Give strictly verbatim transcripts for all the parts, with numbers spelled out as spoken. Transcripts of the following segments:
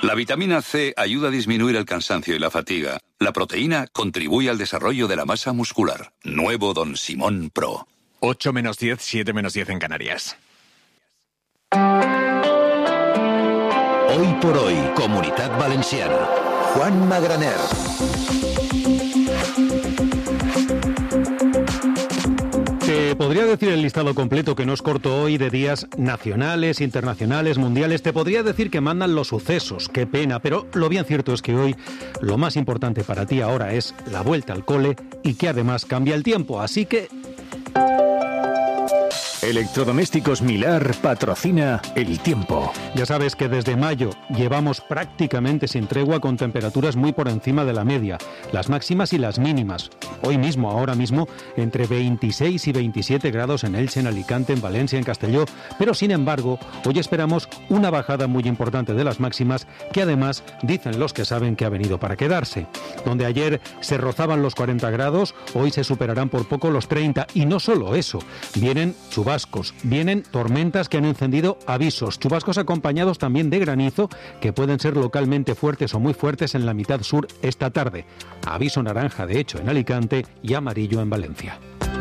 La vitamina C ayuda a disminuir el cansancio y la fatiga. La proteína contribuye al desarrollo de la masa muscular. Nuevo Don Simón Pro. ocho menos diez, siete menos diez en Canarias. Hoy por hoy, Comunitat Valenciana. Juan Magraner. Te podría decir el listado completo, que no es corto hoy, de días nacionales, internacionales, mundiales. Te podría decir que mandan los sucesos, qué pena, pero lo bien cierto es que hoy lo más importante para ti ahora es la vuelta al cole y que además cambia el tiempo, así que... Electrodomésticos Milar patrocina el tiempo. Ya sabes que desde mayo llevamos prácticamente sin tregua con temperaturas muy por encima de la media, las máximas y las mínimas. Hoy mismo, ahora mismo, entre veintiséis y veintisiete grados en Elche, en Alicante, en Valencia, en Castelló. Pero sin embargo, hoy esperamos una bajada muy importante de las máximas que además dicen los que saben que ha venido para quedarse. Donde ayer se rozaban los cuarenta grados, hoy se superarán por poco los treinta. Y no solo eso, vienen chubascos. Vienen tormentas que han encendido avisos, chubascos acompañados también de granizo que pueden ser localmente fuertes o muy fuertes en la mitad sur esta tarde. Aviso naranja, de hecho, en Alicante y amarillo en Valencia.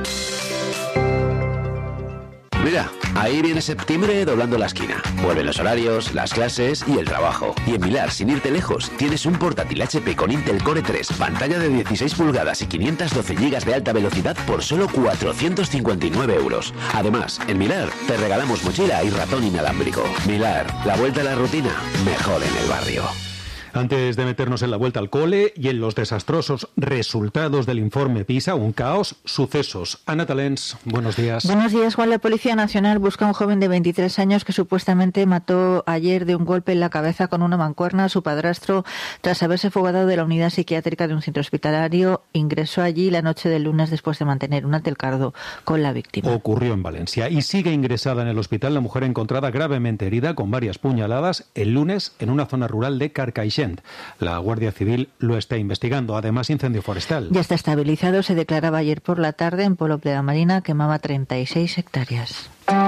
Mira, ahí viene septiembre doblando la esquina. Vuelven los horarios, las clases y el trabajo. Y en Milar, sin irte lejos, tienes un portátil H P con Intel Core tres, pantalla de dieciséis pulgadas y quinientos doce gigas de alta velocidad por solo cuatrocientos cincuenta y nueve euros. Además, en Milar te regalamos mochila y ratón inalámbrico. Milar, la vuelta a la rutina, mejor en el barrio. Antes de meternos en la vuelta al cole y en los desastrosos resultados del informe PISA, un caos, sucesos. Ana Talens, buenos días. Buenos días, Juan. La Policía Nacional busca a un joven de veintitrés años que supuestamente mató ayer de un golpe en la cabeza con una mancuerna a su padrastro tras haberse fugado de la unidad psiquiátrica de un centro hospitalario. Ingresó allí la noche del lunes después de mantener un altercado con la víctima. Ocurrió en Valencia y sigue ingresada en el hospital la mujer encontrada gravemente herida con varias puñaladas el lunes en una zona rural de Carcaixent. La Guardia Civil lo está investigando. Además, incendio forestal. Ya está estabilizado. Se declaraba ayer por la tarde en Polo de la Marina. Quemaba treinta y seis hectáreas.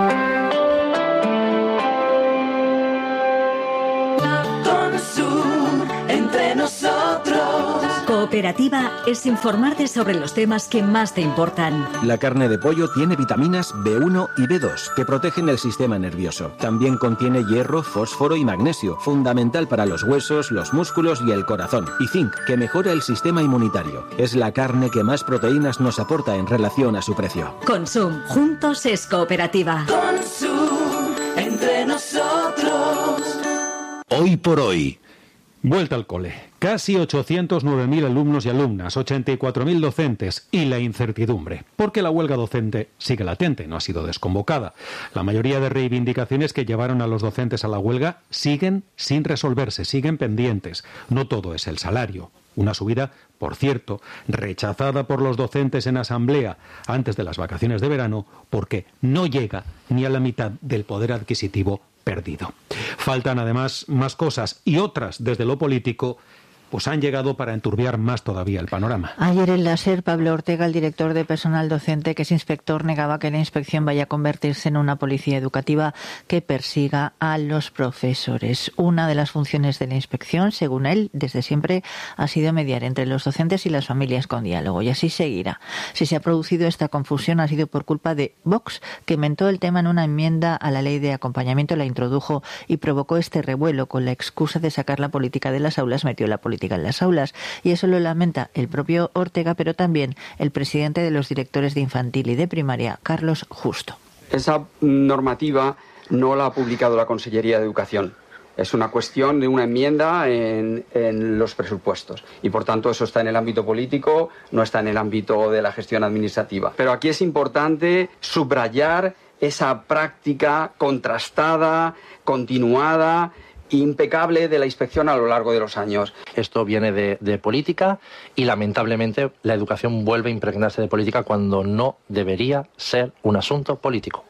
Entre nosotros. Cooperativa es informarte sobre los temas que más te importan. La carne de pollo tiene vitaminas B uno y B dos que protegen el sistema nervioso. También contiene hierro, fósforo y magnesio, fundamental para los huesos, los músculos y el corazón. Y zinc, que mejora el sistema inmunitario. Es la carne que más proteínas nos aporta en relación a su precio. Consum, juntos es cooperativa. Consum, entre nosotros. Hoy por hoy. Vuelta al cole. Casi ochocientos nueve mil alumnos y alumnas, ochenta y cuatro mil docentes y la incertidumbre. Porque la huelga docente sigue latente, no ha sido desconvocada. La mayoría de reivindicaciones que llevaron a los docentes a la huelga siguen sin resolverse, siguen pendientes. No todo es el salario. Una subida, por cierto, rechazada por los docentes en asamblea antes de las vacaciones de verano porque no llega ni a la mitad del poder adquisitivo perdido. Faltan además más cosas y otras desde lo político pues han llegado para enturbiar más todavía el panorama. Ayer en la SER, Pablo Ortega, el director de personal docente, que es inspector, negaba que la inspección vaya a convertirse en una policía educativa que persiga a los profesores. Una de las funciones de la inspección, según él, desde siempre ha sido mediar entre los docentes y las familias con diálogo, y así seguirá. Si se ha producido esta confusión ha sido por culpa de Vox, que mentó el tema en una enmienda a la ley de acompañamiento, la introdujo y provocó este revuelo. Con la excusa de sacar la política de las aulas, metió la política en las aulas, y eso lo lamenta el propio Ortega, pero también el presidente de los directores de infantil y de primaria, Carlos Justo. Esa normativa no la ha publicado la Consellería de Educación. Es una cuestión de una enmienda en, en los presupuestos y, por tanto, eso está en el ámbito político, no está en el ámbito de la gestión administrativa. Pero aquí es importante subrayar esa práctica contrastada, continuada, impecable de la inspección a lo largo de los años. Esto viene de, de política y lamentablemente la educación vuelve a impregnarse de política cuando no debería ser un asunto político.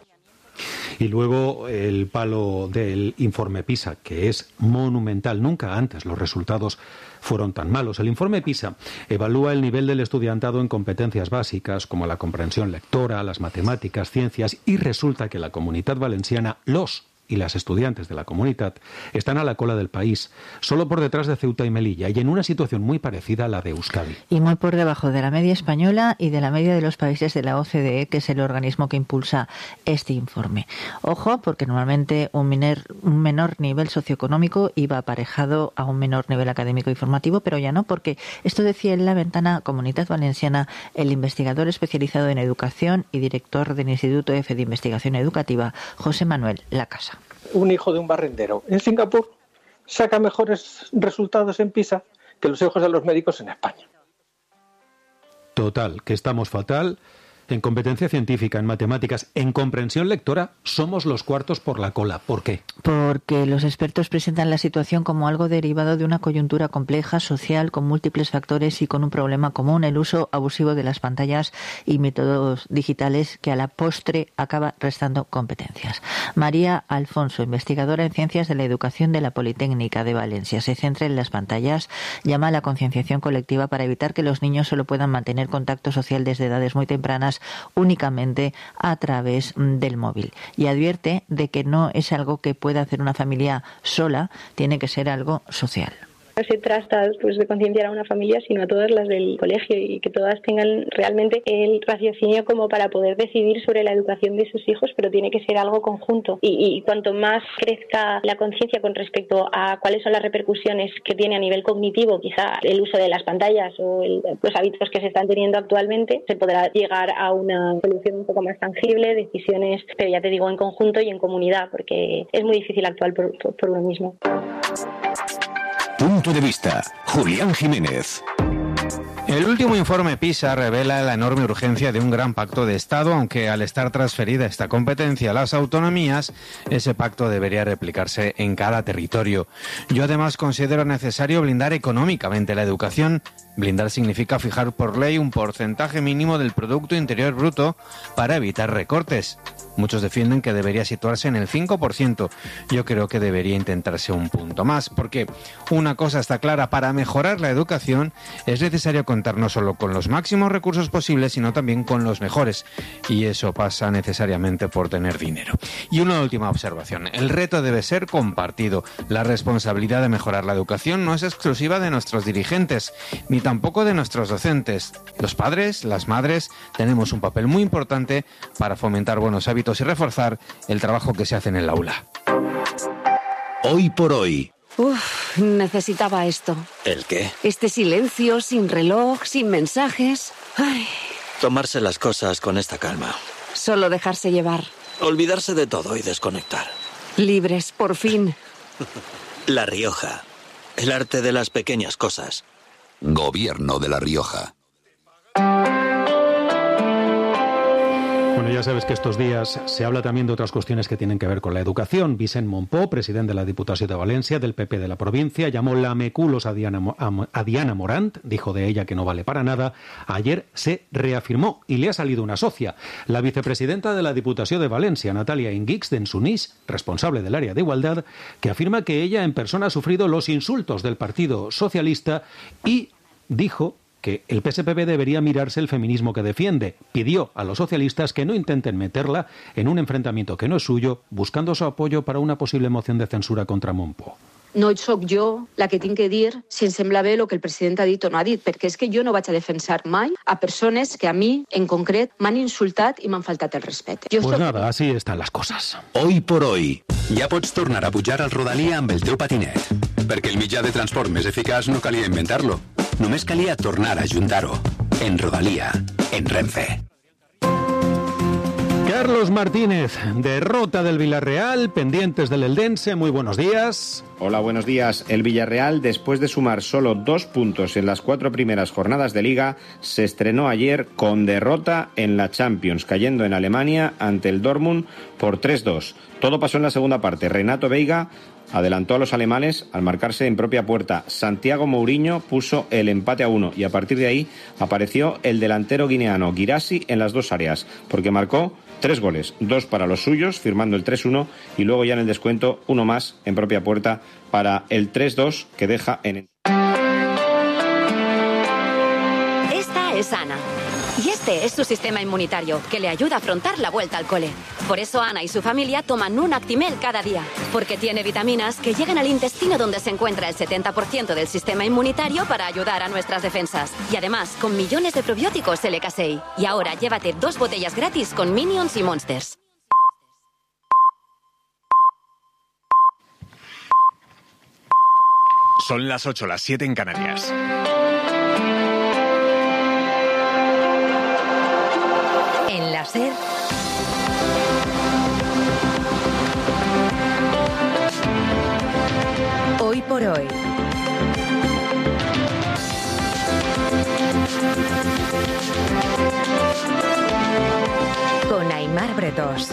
Y luego el palo del informe PISA, que es monumental. Nunca antes los resultados fueron tan malos. El informe PISA evalúa el nivel del estudiantado en competencias básicas como la comprensión lectora, las matemáticas, ciencias, y resulta que la Comunitat Valenciana, los y las estudiantes de la Comunitat están a la cola del país, solo por detrás de Ceuta y Melilla, y en una situación muy parecida a la de Euskadi. Y muy por debajo de la media española y de la media de los países de la O C D E, que es el organismo que impulsa este informe. Ojo, porque normalmente un, miner, un menor nivel socioeconómico iba aparejado a un menor nivel académico y formativo, pero ya no, porque esto decía en la ventana Comunitat Valenciana el investigador especializado en educación y director del Instituto F de Investigación Educativa, José Manuel Lacasa. Un hijo de un barrendero en Singapur saca mejores resultados en PISA que los hijos de los médicos en España. Total, que estamos fatal. En competencia científica, en matemáticas, en comprensión lectora, somos los cuartos por la cola. ¿Por qué? Porque los expertos presentan la situación como algo derivado de una coyuntura compleja, social, con múltiples factores y con un problema común, el uso abusivo de las pantallas y métodos digitales que a la postre acaba restando competencias. María Alfonso, investigadora en Ciencias de la Educación de la Politécnica de Valencia, se centra en las pantallas, llama a la concienciación colectiva para evitar que los niños solo puedan mantener contacto social desde edades muy tempranas únicamente a través del móvil, y advierte de que no es algo que pueda hacer una familia sola, tiene que ser algo social. No se trata pues, de concienciar a una familia, sino a todas las del colegio, y que todas tengan realmente el raciocinio como para poder decidir sobre la educación de sus hijos, pero tiene que ser algo conjunto. Y, y cuanto más crezca la conciencia con respecto a cuáles son las repercusiones que tiene a nivel cognitivo, quizá el uso de las pantallas o el, los hábitos que se están teniendo actualmente, se podrá llegar a una solución un poco más tangible, decisiones, pero ya te digo, en conjunto y en comunidad, porque es muy difícil actuar por, por, por uno mismo. Punto de vista, Julián Jiménez. El último informe PISA revela la enorme urgencia de un gran pacto de Estado, aunque al estar transferida esta competencia a las autonomías, ese pacto debería replicarse en cada territorio. Yo además considero necesario blindar económicamente la educación. Blindar significa fijar por ley un porcentaje mínimo del Producto Interior Bruto para evitar recortes. Muchos defienden que debería situarse en el cinco por ciento. Yo creo que debería intentarse un punto más, porque una cosa está clara: para mejorar la educación es necesario contar no solo con los máximos recursos posibles, sino también con los mejores. Y eso pasa necesariamente por tener dinero. Y una última observación: el reto debe ser compartido. La responsabilidad de mejorar la educación no es exclusiva de nuestros dirigentes, ni tampoco de nuestros docentes. Los padres, las madres, tenemos un papel muy importante para fomentar buenos hábitos y reforzar el trabajo que se hace en el aula. Hoy por hoy. Uf, necesitaba esto. ¿El qué? Este silencio, sin reloj, sin mensajes. Ay. Tomarse las cosas con esta calma. Solo dejarse llevar. Olvidarse de todo y desconectar. Libres, por fin. La Rioja. El arte de las pequeñas cosas. Gobierno de La Rioja. Bueno, ya sabes que estos días se habla también de otras cuestiones que tienen que ver con la educación. Vicent Montpó, presidente de la Diputació de Valencia, del P P de la provincia, llamó lameculos a Diana, a Diana Morant, dijo de ella que no vale para nada. Ayer se reafirmó y le ha salido una socia. La vicepresidenta de la Diputació de Valencia, Natalia Inguix d'Ensunís, responsable del área de igualdad, que afirma que ella en persona ha sufrido los insultos del Partido Socialista y dijo que el P S P V debería mirarse el feminismo que defiende. Pidió a los socialistas que no intenten meterla en un enfrentamiento que no es suyo, buscando su apoyo para una posible moción de censura contra Montpó. No sóc jo la que tinc que dir si em sembla bé el que el president ha dit o no ha dit, perquè és que jo no vaig a defensar mai a persones que a mi, en concret, m'han insultat i m'han faltat el respecte. Jo pues soc... nada, así están las cosas. Hoy por hoy. Ja pots tornar a pujar al Rodalia amb el teu patinet, perquè el mitjà de transport més eficaç no calia inventar-lo. Només calia tornar a ajuntar-ho. En Rodalia, en Renfe. Carlos Martínez, derrota del Villarreal, pendientes del Eldense, muy buenos días. Hola, buenos días. El Villarreal, después de sumar solo dos puntos en las cuatro primeras jornadas de Liga, se estrenó ayer con derrota en la Champions, cayendo en Alemania ante el Dortmund por tres dos. Todo pasó en la segunda parte. Renato Veiga adelantó a los alemanes al marcarse en propia puerta. Santiago Mourinho puso el empate a uno y a partir de ahí apareció el delantero guineano Guirassy en las dos áreas, porque marcó tres goles, dos para los suyos, firmando el tres uno, y luego ya en el descuento uno más en propia puerta para el tres dos que deja en... Esta es Ana. Y este es su sistema inmunitario, que le ayuda a afrontar la vuelta al cole. Por eso Ana y su familia toman un Actimel cada día, porque tiene vitaminas que llegan al intestino donde se encuentra el setenta por ciento del sistema inmunitario para ayudar a nuestras defensas. Y además, con millones de probióticos L K S E I. Y ahora llévate dos botellas gratis con Minions y Monsters. Son las ocho, las siete en Canarias. En la SER. Hoy por hoy. Con Aimar Bretos.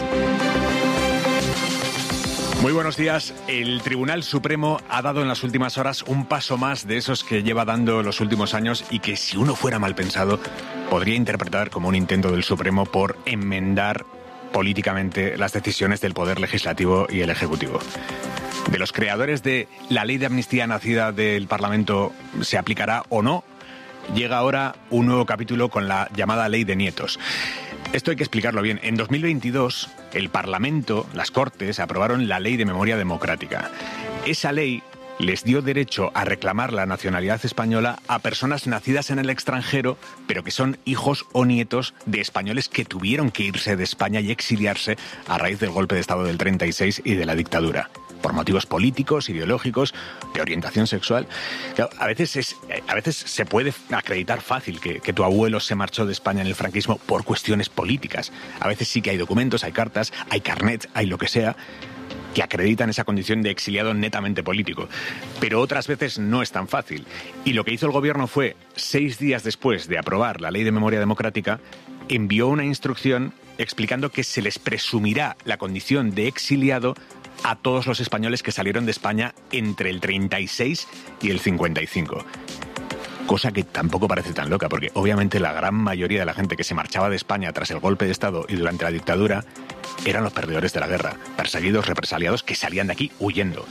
Muy buenos días. El Tribunal Supremo ha dado en las últimas horas un paso más de esos que lleva dando los últimos años y que, si uno fuera mal pensado, podría interpretar como un intento del Supremo por enmendar políticamente las decisiones del Poder Legislativo y el Ejecutivo. De los creadores de la ley de amnistía nacida del Parlamento, ¿se aplicará o no? Llega ahora un nuevo capítulo con la llamada Ley de Nietos. Esto hay que explicarlo bien. En dos mil veintidós, el Parlamento, las Cortes, aprobaron la Ley de Memoria Democrática. Esa ley les dio derecho a reclamar la nacionalidad española a personas nacidas en el extranjero, pero que son hijos o nietos de españoles que tuvieron que irse de España y exiliarse a raíz del golpe de Estado del treinta y seis y de la dictadura, por motivos políticos, ideológicos, de orientación sexual. Claro, a veces es, a veces se puede acreditar fácil que, que tu abuelo se marchó de España en el franquismo por cuestiones políticas. A veces sí que hay documentos, hay cartas, hay carnets, hay lo que sea, que acreditan esa condición de exiliado netamente político. Pero otras veces no es tan fácil. Y lo que hizo el gobierno fue, seis días después de aprobar la Ley de Memoria Democrática, envió una instrucción explicando que se les presumirá la condición de exiliado a todos los españoles que salieron de España entre el treinta y seis y el cincuenta y cinco. Cosa que tampoco parece tan loca, porque obviamente la gran mayoría de la gente que se marchaba de España tras el golpe de Estado y durante la dictadura eran los perdedores de la guerra, perseguidos, represaliados, que salían de aquí huyendo.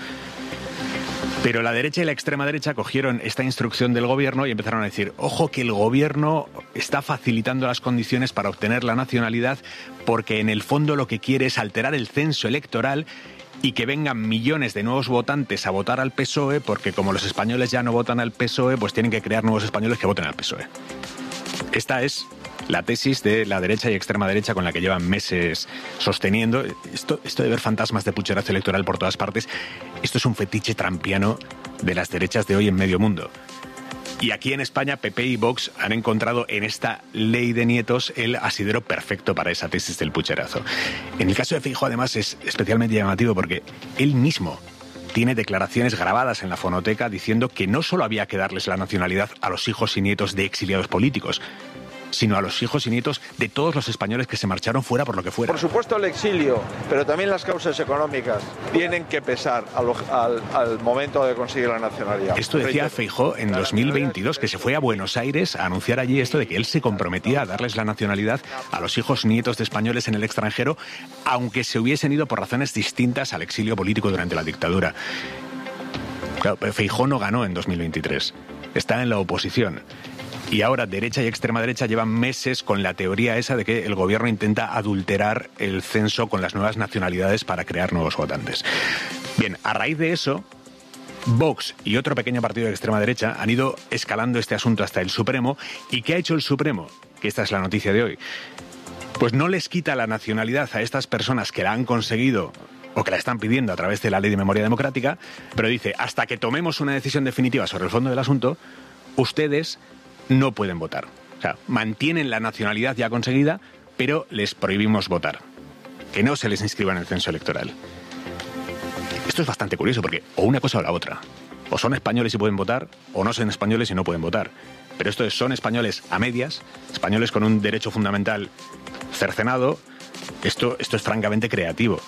Pero la derecha y la extrema derecha cogieron esta instrucción del gobierno y empezaron a decir: ojo, que el gobierno está facilitando las condiciones para obtener la nacionalidad, porque en el fondo lo que quiere es alterar el censo electoral y que vengan millones de nuevos votantes a votar al P S O E, porque como los españoles ya no votan al P S O E, pues tienen que crear nuevos españoles que voten al P S O E. Esta es la tesis de la derecha y extrema derecha con la que llevan meses sosteniendo. Esto, esto de ver fantasmas de pucherazo electoral por todas partes, esto es un fetiche trampiano de las derechas de hoy en medio mundo. Y aquí en España, P P y Vox han encontrado en esta ley de nietos el asidero perfecto para esa tesis del pucherazo. En el caso de Feijóo, además, es especialmente llamativo porque él mismo tiene declaraciones grabadas en la fonoteca diciendo que no solo había que darles la nacionalidad a los hijos y nietos de exiliados políticos, sino a los hijos y nietos de todos los españoles que se marcharon fuera por lo que fuera. Por supuesto el exilio, pero también las causas económicas tienen que pesar a lo, al, al momento de conseguir la nacionalidad. Esto decía Feijóo en dos mil veintidós, que se fue a Buenos Aires a anunciar allí esto de que él se comprometía a darles la nacionalidad a los hijos nietos de españoles en el extranjero, aunque se hubiesen ido por razones distintas al exilio político durante la dictadura. Claro, Feijóo no ganó en dos mil veintitrés, está en la oposición. Y ahora derecha y extrema derecha llevan meses con la teoría esa de que el gobierno intenta adulterar el censo con las nuevas nacionalidades para crear nuevos votantes. Bien, a raíz de eso, Vox y otro pequeño partido de extrema derecha han ido escalando este asunto hasta el Supremo. ¿Y qué ha hecho el Supremo? Que esta es la noticia de hoy. Pues no les quita la nacionalidad a estas personas que la han conseguido o que la están pidiendo a través de la Ley de Memoria Democrática, pero dice, hasta que tomemos una decisión definitiva sobre el fondo del asunto, ustedes no pueden votar. O sea, mantienen la nacionalidad ya conseguida, pero les prohibimos votar. Que no se les inscriba en el censo electoral. Esto es bastante curioso porque o una cosa o la otra. O son españoles y pueden votar, o no son españoles y no pueden votar. Pero esto es, son españoles a medias, españoles con un derecho fundamental cercenado. Esto, esto es francamente creativo.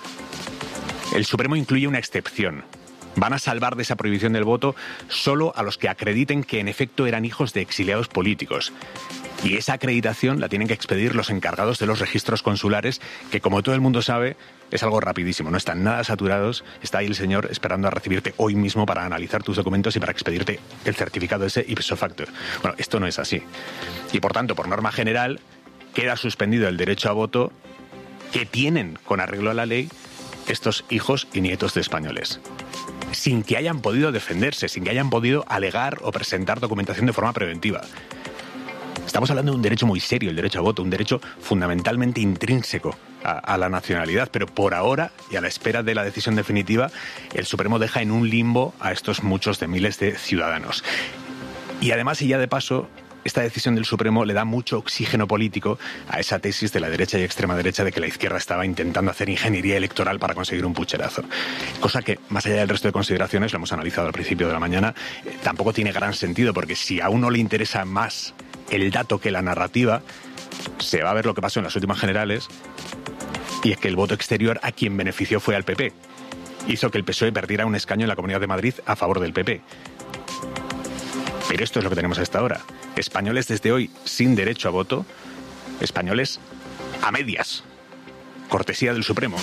El Supremo incluye una excepción. Van a salvar de esa prohibición del voto solo a los que acrediten que en efecto eran hijos de exiliados políticos. Y esa acreditación la tienen que expedir los encargados de los registros consulares, que como todo el mundo sabe, es algo rapidísimo. No están nada saturados, está ahí el señor esperando a recibirte hoy mismo para analizar tus documentos y para expedirte el certificado ese ipso facto. Bueno, esto no es así. Y por tanto, por norma general, queda suspendido el derecho a voto que tienen con arreglo a la ley estos hijos y nietos de españoles, sin que hayan podido defenderse, sin que hayan podido alegar o presentar documentación de forma preventiva. Estamos hablando de un derecho muy serio, el derecho a voto, un derecho fundamentalmente intrínseco a, a la nacionalidad, pero por ahora, y a la espera de la decisión definitiva, el Supremo deja en un limbo a estos muchos de miles de ciudadanos. Y además, y ya de paso, esta decisión del Supremo le da mucho oxígeno político a esa tesis de la derecha y extrema derecha de que la izquierda estaba intentando hacer ingeniería electoral para conseguir un pucherazo. Cosa que, más allá del resto de consideraciones, lo hemos analizado al principio de la mañana, eh, tampoco tiene gran sentido, porque si a uno le interesa más el dato que la narrativa, se va a ver lo que pasó en las últimas generales, y es que el voto exterior a quien benefició fue al P P. Hizo que el P S O E perdiera un escaño en la Comunidad de Madrid a favor del P P. Pero esto es lo que tenemos hasta ahora. Españoles desde hoy sin derecho a voto, españoles a medias. Cortesía del Supremo.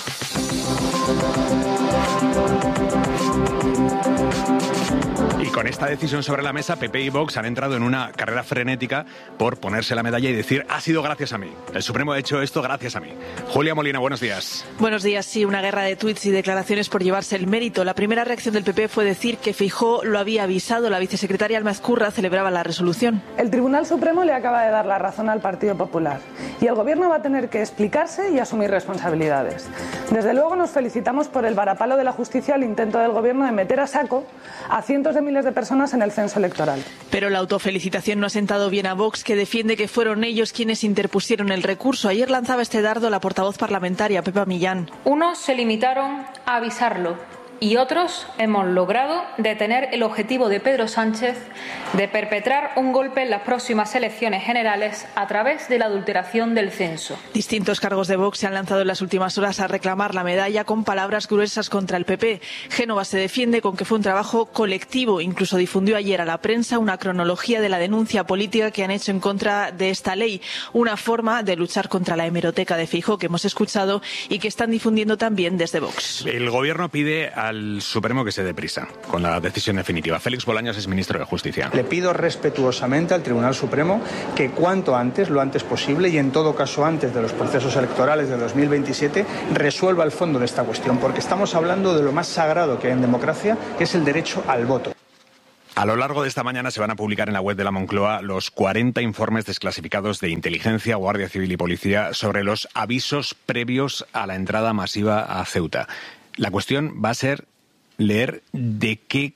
Y con esta decisión sobre la mesa, P P y Vox han entrado en una carrera frenética por ponerse la medalla y decir, ha sido gracias a mí. El Supremo ha hecho esto gracias a mí. Julia Molina, buenos días. Buenos días. Sí, una guerra de tuits y declaraciones por llevarse el mérito. La primera reacción del P P fue decir que Feijóo lo había avisado. La vicesecretaria Alma Ezcurra celebraba la resolución. El Tribunal Supremo le acaba de dar la razón al Partido Popular y el Gobierno va a tener que explicarse y asumir responsabilidades. Desde luego nos felicitamos por el varapalo de la justicia al intento del Gobierno de meter a saco a cientos de miles de personas en el censo electoral. Pero la autofelicitación no ha sentado bien a Vox, que defiende que fueron ellos quienes interpusieron el recurso. Ayer lanzaba este dardo la portavoz parlamentaria, Pepa Millán. Unos se limitaron a avisarlo y otros hemos logrado detener el objetivo de Pedro Sánchez de perpetrar un golpe en las próximas elecciones generales a través de la adulteración del censo. Distintos cargos de Vox se han lanzado en las últimas horas a reclamar la medalla con palabras gruesas contra el P P. Génova se defiende con que fue un trabajo colectivo. Incluso difundió ayer a la prensa una cronología de la denuncia política que han hecho en contra de esta ley. Una forma de luchar contra la hemeroteca de Feijóo que hemos escuchado y que están difundiendo también desde Vox. El Gobierno pide a al Supremo que se dé prisa con la decisión definitiva. Félix Bolaños es ministro de Justicia. Le pido respetuosamente al Tribunal Supremo que cuanto antes, lo antes posible y en todo caso antes de los procesos electorales de dos mil veintisiete, resuelva el fondo de esta cuestión, porque estamos hablando de lo más sagrado que hay en democracia, que es el derecho al voto. A lo largo de esta mañana se van a publicar en la web de la Moncloa los cuarenta informes desclasificados de Inteligencia, Guardia Civil y Policía sobre los avisos previos a la entrada masiva a Ceuta. La cuestión va a ser leer de qué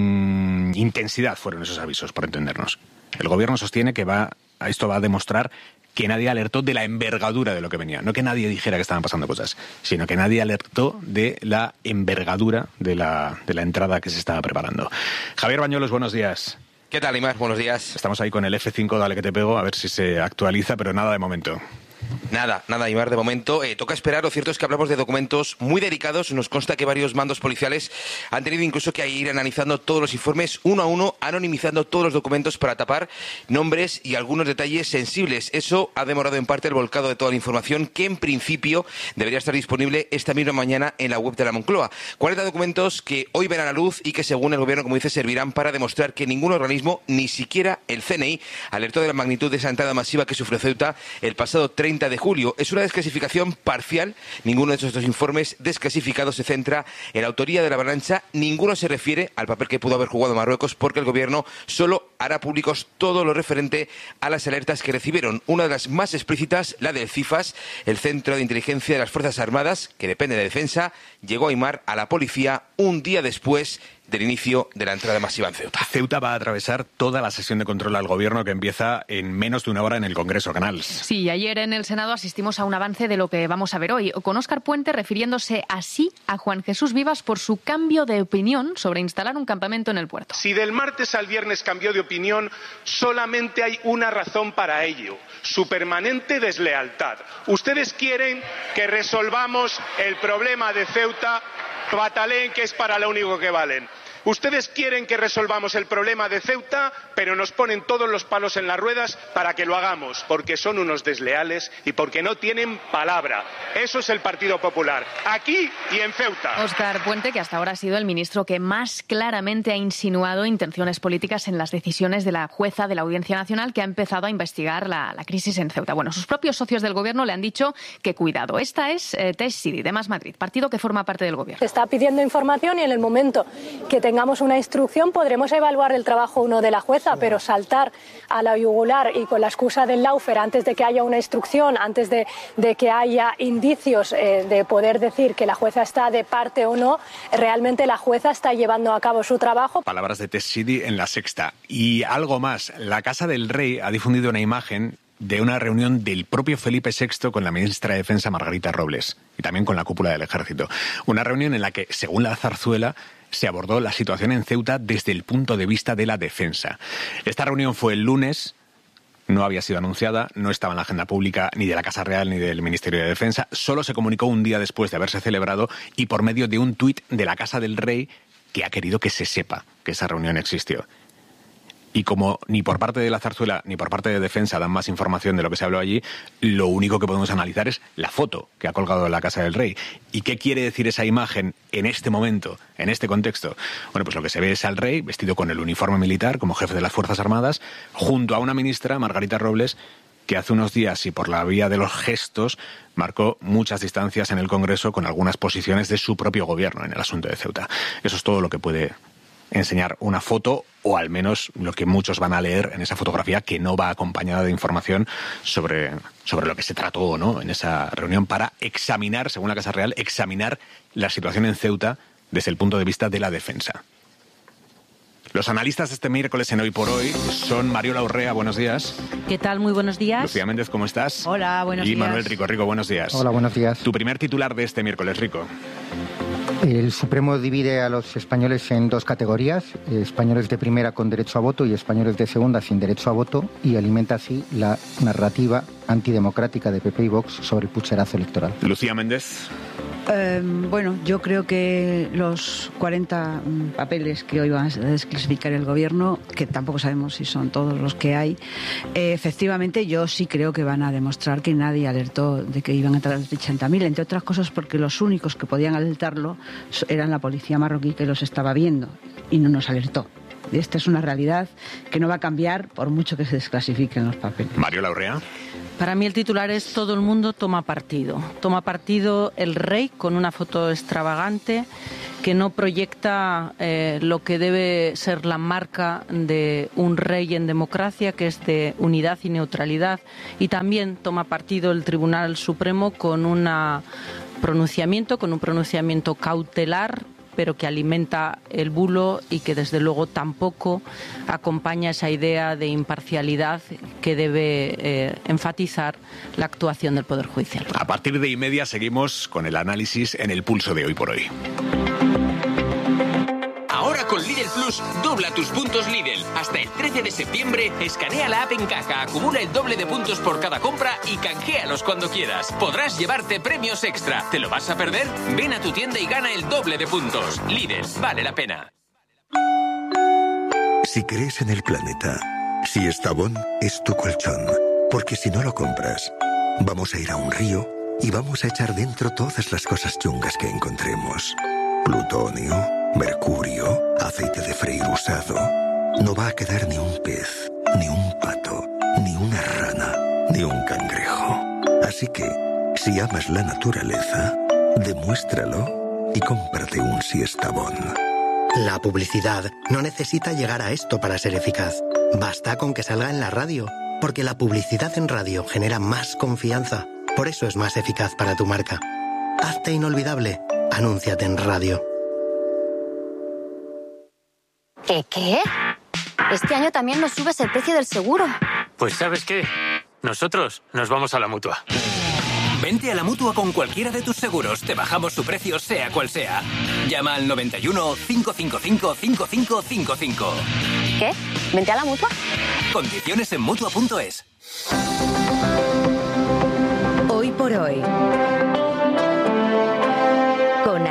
mmm, intensidad fueron esos avisos, por entendernos. El Gobierno sostiene que va, esto va a demostrar que nadie alertó de la envergadura de lo que venía. No que nadie dijera que estaban pasando cosas, sino que nadie alertó de la envergadura de la, de la entrada que se estaba preparando. Javier Bañuelos, buenos días. ¿Qué tal, Imar? Buenos días. Estamos ahí con el F cinco, dale que te pego, a ver si se actualiza, pero nada de momento. Nada, nada, Imar, de momento. Eh, toca esperar. Lo cierto es que hablamos de documentos muy delicados. Nos consta que varios mandos policiales han tenido incluso que ir analizando todos los informes uno a uno, anonimizando todos los documentos para tapar nombres y algunos detalles sensibles. Eso ha demorado en parte el volcado de toda la información que en principio debería estar disponible esta misma mañana en la web de la Moncloa. cuarenta documentos que hoy verán a la luz y que según el Gobierno, como dice, servirán para demostrar que ningún organismo, ni siquiera el C N I, alertó de la magnitud de esa entrada masiva que sufrió Ceuta el pasado treinta de julio. Es una desclasificación parcial. Ninguno de estos dos informes desclasificados se centra en la autoría de la avalancha. Ninguno se refiere al papel que pudo haber jugado Marruecos, porque el Gobierno solo hará públicos todo lo referente a las alertas que recibieron. Una de las más explícitas, la del CIFAS, el Centro de Inteligencia de las Fuerzas Armadas, que depende de Defensa, llegó a Imar a la policía un día después del inicio de la entrada masiva en Ceuta. Ceuta va a atravesar toda la sesión de control al Gobierno que empieza en menos de una hora en el Congreso Canals. Sí, ayer en el Senado asistimos a un avance de lo que vamos a ver hoy, con Óscar Puente refiriéndose así a Juan Jesús Vivas por su cambio de opinión sobre instalar un campamento en el puerto. Si del martes al viernes cambió de opinión, solamente hay una razón para ello: su permanente deslealtad. Ustedes quieren que resolvamos el problema de Ceuta, pataleen que es para lo único que valen. Ustedes quieren que resolvamos el problema de Ceuta, pero nos ponen todos los palos en las ruedas para que lo hagamos, porque son unos desleales y porque no tienen palabra. Eso es el Partido Popular, aquí y en Ceuta. Óscar Puente, que hasta ahora ha sido el ministro que más claramente ha insinuado intenciones políticas en las decisiones de la jueza de la Audiencia Nacional, que ha empezado a investigar la, la crisis en Ceuta. Bueno, sus propios socios del gobierno le han dicho que cuidado. Esta es eh, Teix Sidi, de Más Madrid, partido que forma parte del gobierno. Se está pidiendo información y en el momento que tengamos una instrucción podremos evaluar el trabajo uno de la jueza, pero saltar a la yugular y con la excusa del lawfare antes de que haya una instrucción, antes de, de que haya indicios eh, de poder decir que la jueza está de parte o no, realmente la jueza está llevando a cabo su trabajo. Palabras de Teix Sidi en La Sexta. Y algo más, la Casa del Rey ha difundido una imagen de una reunión del propio Felipe sexto con la ministra de Defensa Margarita Robles y también con la cúpula del Ejército. Una reunión en la que, según la zarzuela, se abordó la situación en Ceuta desde el punto de vista de la defensa. Esta reunión fue el lunes, no había sido anunciada, no estaba en la agenda pública ni de la Casa Real ni del Ministerio de Defensa, solo se comunicó un día después de haberse celebrado y por medio de un tuit de la Casa del Rey que ha querido que se sepa que esa reunión existió. Y como ni por parte de la zarzuela ni por parte de Defensa dan más información de lo que se habló allí, lo único que podemos analizar es la foto que ha colgado en la Casa del Rey. ¿Y qué quiere decir esa imagen en este momento, en este contexto? Bueno, pues lo que se ve es al rey vestido con el uniforme militar como jefe de las Fuerzas Armadas, junto a una ministra, Margarita Robles, que hace unos días y por la vía de los gestos marcó muchas distancias en el Congreso con algunas posiciones de su propio gobierno en el asunto de Ceuta. Eso es todo lo que puede enseñar una foto, o al menos lo que muchos van a leer en esa fotografía, que no va acompañada de información sobre, sobre lo que se trató, ¿no?, en esa reunión, para examinar, según la Casa Real, examinar la situación en Ceuta desde el punto de vista de la defensa. Los analistas este miércoles en Hoy por Hoy son Mariola Urrea, buenos días. ¿Qué tal? Muy buenos días. Lucía Méndez, ¿cómo estás? Hola, buenos y días. Y Manuel Rico. Rico, buenos días. Hola, buenos días. Tu primer titular de este miércoles, Rico. El Supremo divide a los españoles en dos categorías, españoles de primera con derecho a voto y españoles de segunda sin derecho a voto, y alimenta así la narrativa antidemocrática de P P y Vox sobre el pucherazo electoral. Lucía Méndez. Eh, bueno, yo creo que los cuarenta papeles que hoy va a desclasificar el Gobierno, que tampoco sabemos si son todos los que hay, eh, efectivamente yo sí creo que van a demostrar que nadie alertó de que iban a entrar ochenta mil, entre otras cosas porque los únicos que podían alertarlo eran la policía marroquí, que los estaba viendo y no nos alertó. Esta es una realidad que no va a cambiar por mucho que se desclasifiquen los papeles. Mario Urrea. Para mí el titular es: todo el mundo toma partido. Toma partido el rey con una foto extravagante que no proyecta eh, lo que debe ser la marca de un rey en democracia, que es de unidad y neutralidad. Y también toma partido el Tribunal Supremo con un pronunciamiento, con un pronunciamiento cautelar, pero que alimenta el bulo y que desde luego tampoco acompaña esa idea de imparcialidad que debe eh, enfatizar la actuación del Poder Judicial. A partir de y media seguimos con el análisis en el pulso de Hoy por Hoy. Ahora con Lidl Plus, dobla tus puntos Lidl. Hasta el trece de septiembre, escanea la app en caja, acumula el doble de puntos por cada compra y canjealos cuando quieras. Podrás llevarte premios extra. ¿Te lo vas a perder? Ven a tu tienda y gana el doble de puntos. Lidl, vale la pena. Si crees en el planeta, si Estavón es tu colchón, porque si no lo compras, vamos a ir a un río y vamos a echar dentro todas las cosas chungas que encontremos. Plutonio, mercurio, aceite de freír usado. No va a quedar ni un pez, ni un pato, ni una rana, ni un cangrejo. Así que, si amas la naturaleza, demuéstralo y cómprate un Siestabón. La publicidad no necesita llegar a esto para ser eficaz. Basta con que salga en la radio, porque la publicidad en radio genera más confianza. Por eso es más eficaz para tu marca. Hazte inolvidable. Anúnciate en radio. ¿Qué qué? Este año también nos subes el precio del seguro. Pues ¿sabes qué? Nosotros nos vamos a la Mutua. Vente a la Mutua con cualquiera de tus seguros. Te bajamos su precio sea cual sea. Llama al noventa y uno, cinco cinco cinco, cinco cinco cinco cinco. ¿Qué? ¿Vente a la Mutua? Condiciones en Mutua punto es. Hoy por hoy, con Aimar Bravo.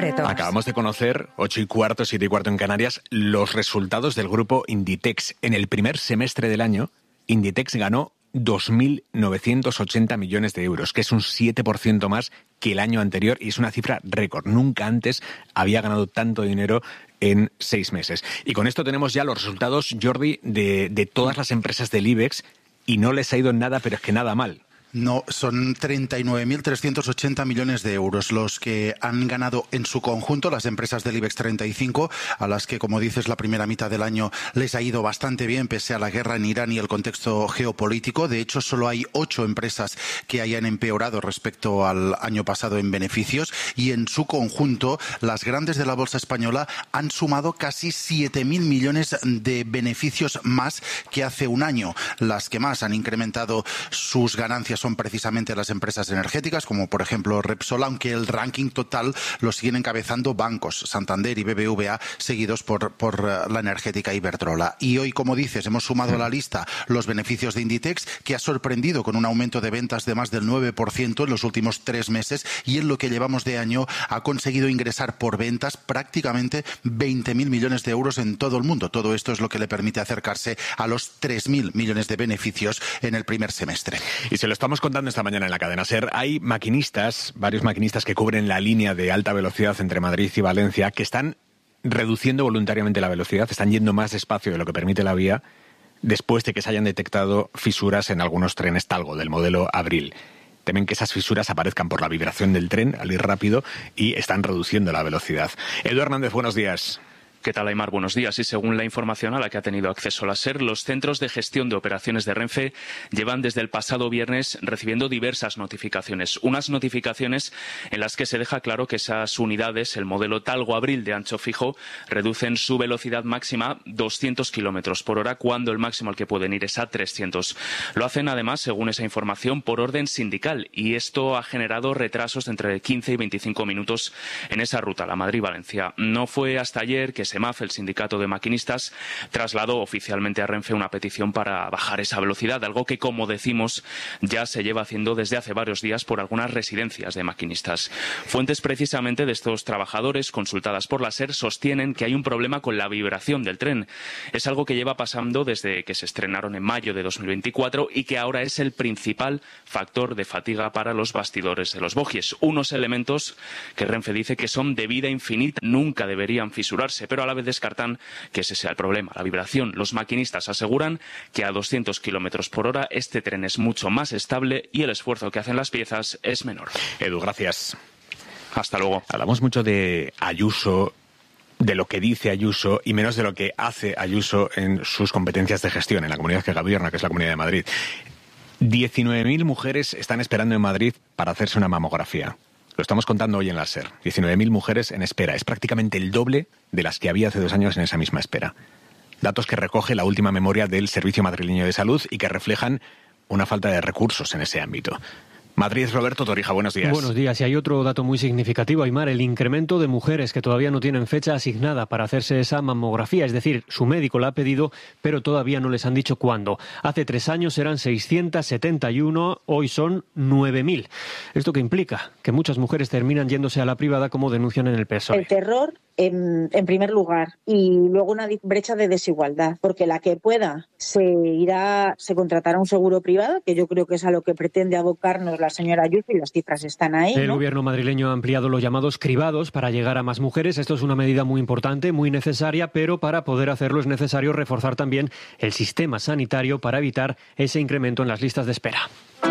concretos. Acabamos de conocer, ocho y cuarto, siete y cuarto en Canarias, los resultados del grupo Inditex. En el primer semestre del año, Inditex ganó dos mil novecientos ochenta millones de euros, que es un siete por ciento más que el año anterior y es una cifra récord. Nunca antes había ganado tanto dinero en seis meses. Y con esto tenemos ya los resultados, Jordi, de, de todas las empresas del IBEX y no les ha ido nada, pero es que nada mal. No, son treinta y nueve mil trescientos ochenta millones de euros los que han ganado en su conjunto las empresas del IBEX treinta y cinco, a las que, como dices, la primera mitad del año les ha ido bastante bien pese a la guerra en Irán y el contexto geopolítico. De hecho, solo hay ocho empresas que hayan empeorado respecto al año pasado en beneficios y en su conjunto las grandes de la bolsa española han sumado casi siete mil millones de beneficios más que hace un año. Las que más han incrementado sus ganancias son precisamente las empresas energéticas, como por ejemplo Repsol, aunque el ranking total lo siguen encabezando bancos, Santander y B B V A, seguidos por, por la energética Iberdrola. Y hoy, como dices, hemos sumado a la lista los beneficios de Inditex, que ha sorprendido con un aumento de ventas de más del nueve por ciento en los últimos tres meses y en lo que llevamos de año ha conseguido ingresar por ventas prácticamente veinte mil millones de euros en todo el mundo. Todo esto es lo que le permite acercarse a los tres mil millones de beneficios en el primer semestre. Y se lo estamos contando esta mañana en la cadena SER. Hay maquinistas, varios maquinistas que cubren la línea de alta velocidad entre Madrid y Valencia, que están reduciendo voluntariamente la velocidad, están yendo más despacio de lo que permite la vía, después de que se hayan detectado fisuras en algunos trenes Talgo del modelo Abril. Temen que esas fisuras aparezcan por la vibración del tren al ir rápido y están reduciendo la velocidad. Edu Hernández, buenos días. ¿Qué tal, Aymar? Buenos días. Y según la información a la que ha tenido acceso la SER, los centros de gestión de operaciones de Renfe llevan desde el pasado viernes recibiendo diversas notificaciones. Unas notificaciones en las que se deja claro que esas unidades, el modelo Talgo Abril de ancho fijo, reducen su velocidad máxima doscientos kilómetros por hora, cuando el máximo al que pueden ir es a trescientos. Lo hacen, además, según esa información, por orden sindical. Y esto ha generado retrasos de entre quince y veinticinco minutos en esa ruta, la Madrid-Valencia. No fue hasta ayer que se SEMAF, el sindicato de maquinistas, trasladó oficialmente a Renfe una petición para bajar esa velocidad, algo que, como decimos, ya se lleva haciendo desde hace varios días por algunas residencias de maquinistas. Fuentes precisamente de estos trabajadores, consultadas por la SER, sostienen que hay un problema con la vibración del tren. Es algo que lleva pasando desde que se estrenaron en mayo de dos mil veinticuatro y que ahora es el principal factor de fatiga para los bastidores de los bogies. Unos elementos que Renfe dice que son de vida infinita, nunca deberían fisurarse, pero a la vez descartan que ese sea el problema, la vibración. Los maquinistas aseguran que a doscientos kilómetros por hora este tren es mucho más estable y el esfuerzo que hacen las piezas es menor. Edu, gracias. Hasta luego. Hablamos mucho de Ayuso, de lo que dice Ayuso y menos de lo que hace Ayuso en sus competencias de gestión en la comunidad que gobierna, que es la Comunidad de Madrid. diecinueve mil mujeres están esperando en Madrid para hacerse una mamografía. Lo estamos contando hoy en la SER. diecinueve mil mujeres en espera. Es prácticamente el doble de las que había hace dos años en esa misma espera. Datos que recoge la última memoria del Servicio Madrileño de Salud y que reflejan una falta de recursos en ese ámbito. Madrid, Roberto Torija, buenos días. Buenos días. Y hay otro dato muy significativo, Aymar, el incremento de mujeres que todavía no tienen fecha asignada para hacerse esa mamografía. Es decir, su médico la ha pedido, pero todavía no les han dicho cuándo. Hace tres años eran seiscientos setenta y uno, hoy son nueve mil. ¿Esto qué implica? Que muchas mujeres terminan yéndose a la privada, como denuncian en el P S O E. El terror, en, en primer lugar, y luego una brecha de desigualdad, porque la que pueda se irá, se contratará un seguro privado, que yo creo que es a lo que pretende abocarnos la señora Ayuso, y las cifras están ahí, ¿no? El gobierno madrileño ha ampliado los llamados cribados para llegar a más mujeres. Esto es una medida muy importante, muy necesaria, pero para poder hacerlo es necesario reforzar también el sistema sanitario para evitar ese incremento en las listas de espera.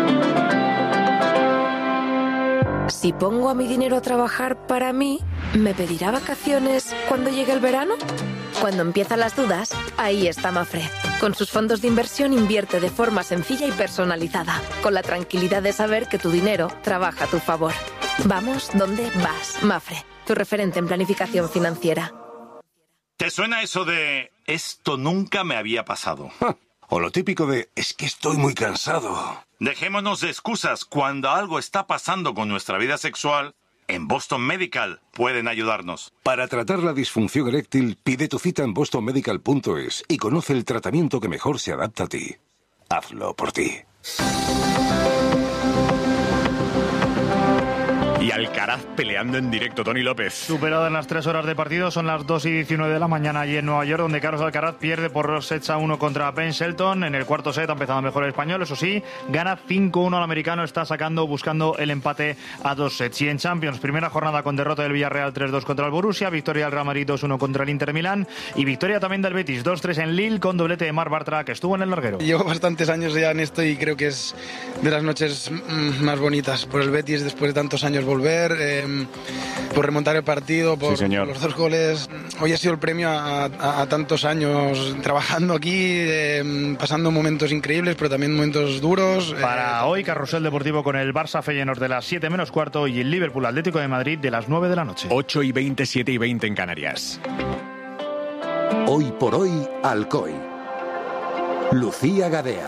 Si pongo a mi dinero a trabajar para mí, ¿me pedirá vacaciones cuando llegue el verano? Cuando empiezan las dudas, ahí está Mafre. Con sus fondos de inversión invierte de forma sencilla y personalizada, con la tranquilidad de saber que tu dinero trabaja a tu favor. Vamos donde vas. Mafre, tu referente en planificación financiera. ¿Te suena eso de esto nunca me había pasado? O lo típico de es que estoy muy cansado. Dejémonos de excusas. Cuando algo está pasando con nuestra vida sexual, en Boston Medical pueden ayudarnos. Para tratar la disfunción eréctil, pide tu cita en boston medical punto es y conoce el tratamiento que mejor se adapta a ti. Hazlo por ti. Y Alcaraz peleando en directo, Tony López. Superadas las tres horas de partido, son las dos y diecinueve de la mañana allí en Nueva York, donde Carlos Alcaraz pierde por dos sets a uno contra Ben Shelton. En el cuarto set ha empezado mejor el español, eso sí, gana cinco uno al americano, está sacando, buscando el empate a dos sets. Y en Champions, primera jornada con derrota del Villarreal tres dos contra el Borussia, victoria del Real Madrid dos uno contra el Inter Milán y victoria también del Betis dos tres en Lille con doblete de Marc Bartra, que estuvo en el larguero. Llevo bastantes años ya en esto y creo que es de las noches más bonitas por el Betis después de tantos años volver, eh, por remontar el partido, por, sí, por los dos goles. Hoy ha sido el premio a, a, a tantos años trabajando aquí, eh, pasando momentos increíbles pero también momentos duros. Para eh, hoy carrusel deportivo con el Barça Feyenoord de las siete menos cuarto y el Liverpool Atlético de Madrid de las nueve de la noche. ocho y veinte, siete y veinte en Canarias. Hoy por hoy, Alcoy. Lucía Gadea.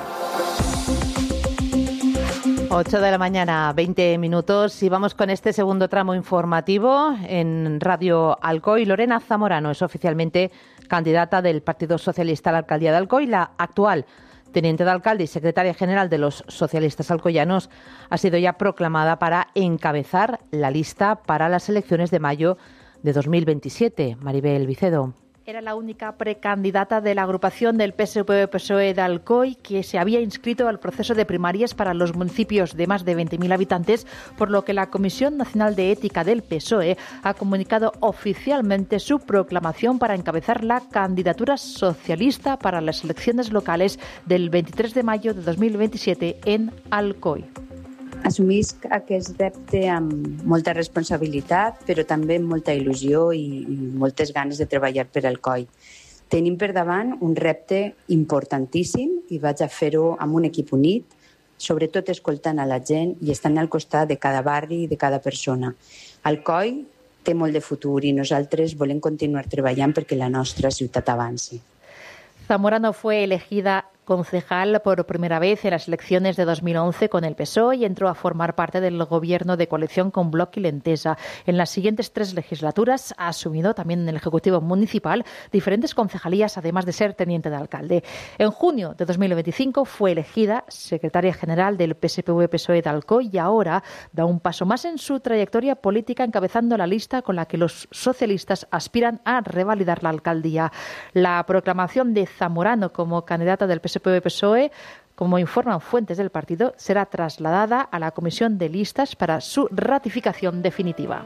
ocho de la mañana, veinte minutos, y vamos con este segundo tramo informativo en Radio Alcoy. Lorena Zamorano es oficialmente candidata del Partido Socialista a la alcaldía de Alcoy. La actual teniente de alcalde y secretaria general de los socialistas alcoyanos ha sido ya proclamada para encabezar la lista para las elecciones de mayo de dos mil veintisiete. Maribel Vicedo. Era la única precandidata de la agrupación del P S P V P S O E de Alcoy que se había inscrito al proceso de primarias para los municipios de más de veinte mil habitantes, por lo que la Comisión Nacional de Ética del P S O E ha comunicado oficialmente su proclamación para encabezar la candidatura socialista para las elecciones locales del veintitrés de mayo de dos mil veintisiete en Alcoy. Assumisc aquest repte amb molta responsabilitat, però també amb molta il·lusió i, i moltes ganes de treballar per Alcoy. Tenim per davant un repte importantíssim i vaig a fer-ho amb un equip unit, sobretot escoltant a la gent i estant al costat de cada barri i de cada persona. Alcoy té molt de futur i nosaltres volem continuar treballant perquè la nostra ciutat avanci. Zamorano fue elegida concejal por primera vez en las elecciones de dos mil once con el P S O E y entró a formar parte del gobierno de coalición con Bloc y L'Entesa. En las siguientes tres legislaturas ha asumido también en el Ejecutivo Municipal diferentes concejalías, además de ser teniente de alcalde. En junio de dos mil veinticinco fue elegida secretaria general del P S P V P S O E de Alcoy y ahora da un paso más en su trayectoria política, encabezando la lista con la que los socialistas aspiran a revalidar la alcaldía. La proclamación de Zamorano como candidata del P S P V P S O E, como informan fuentes del partido, será trasladada a la comisión de listas para su ratificación definitiva.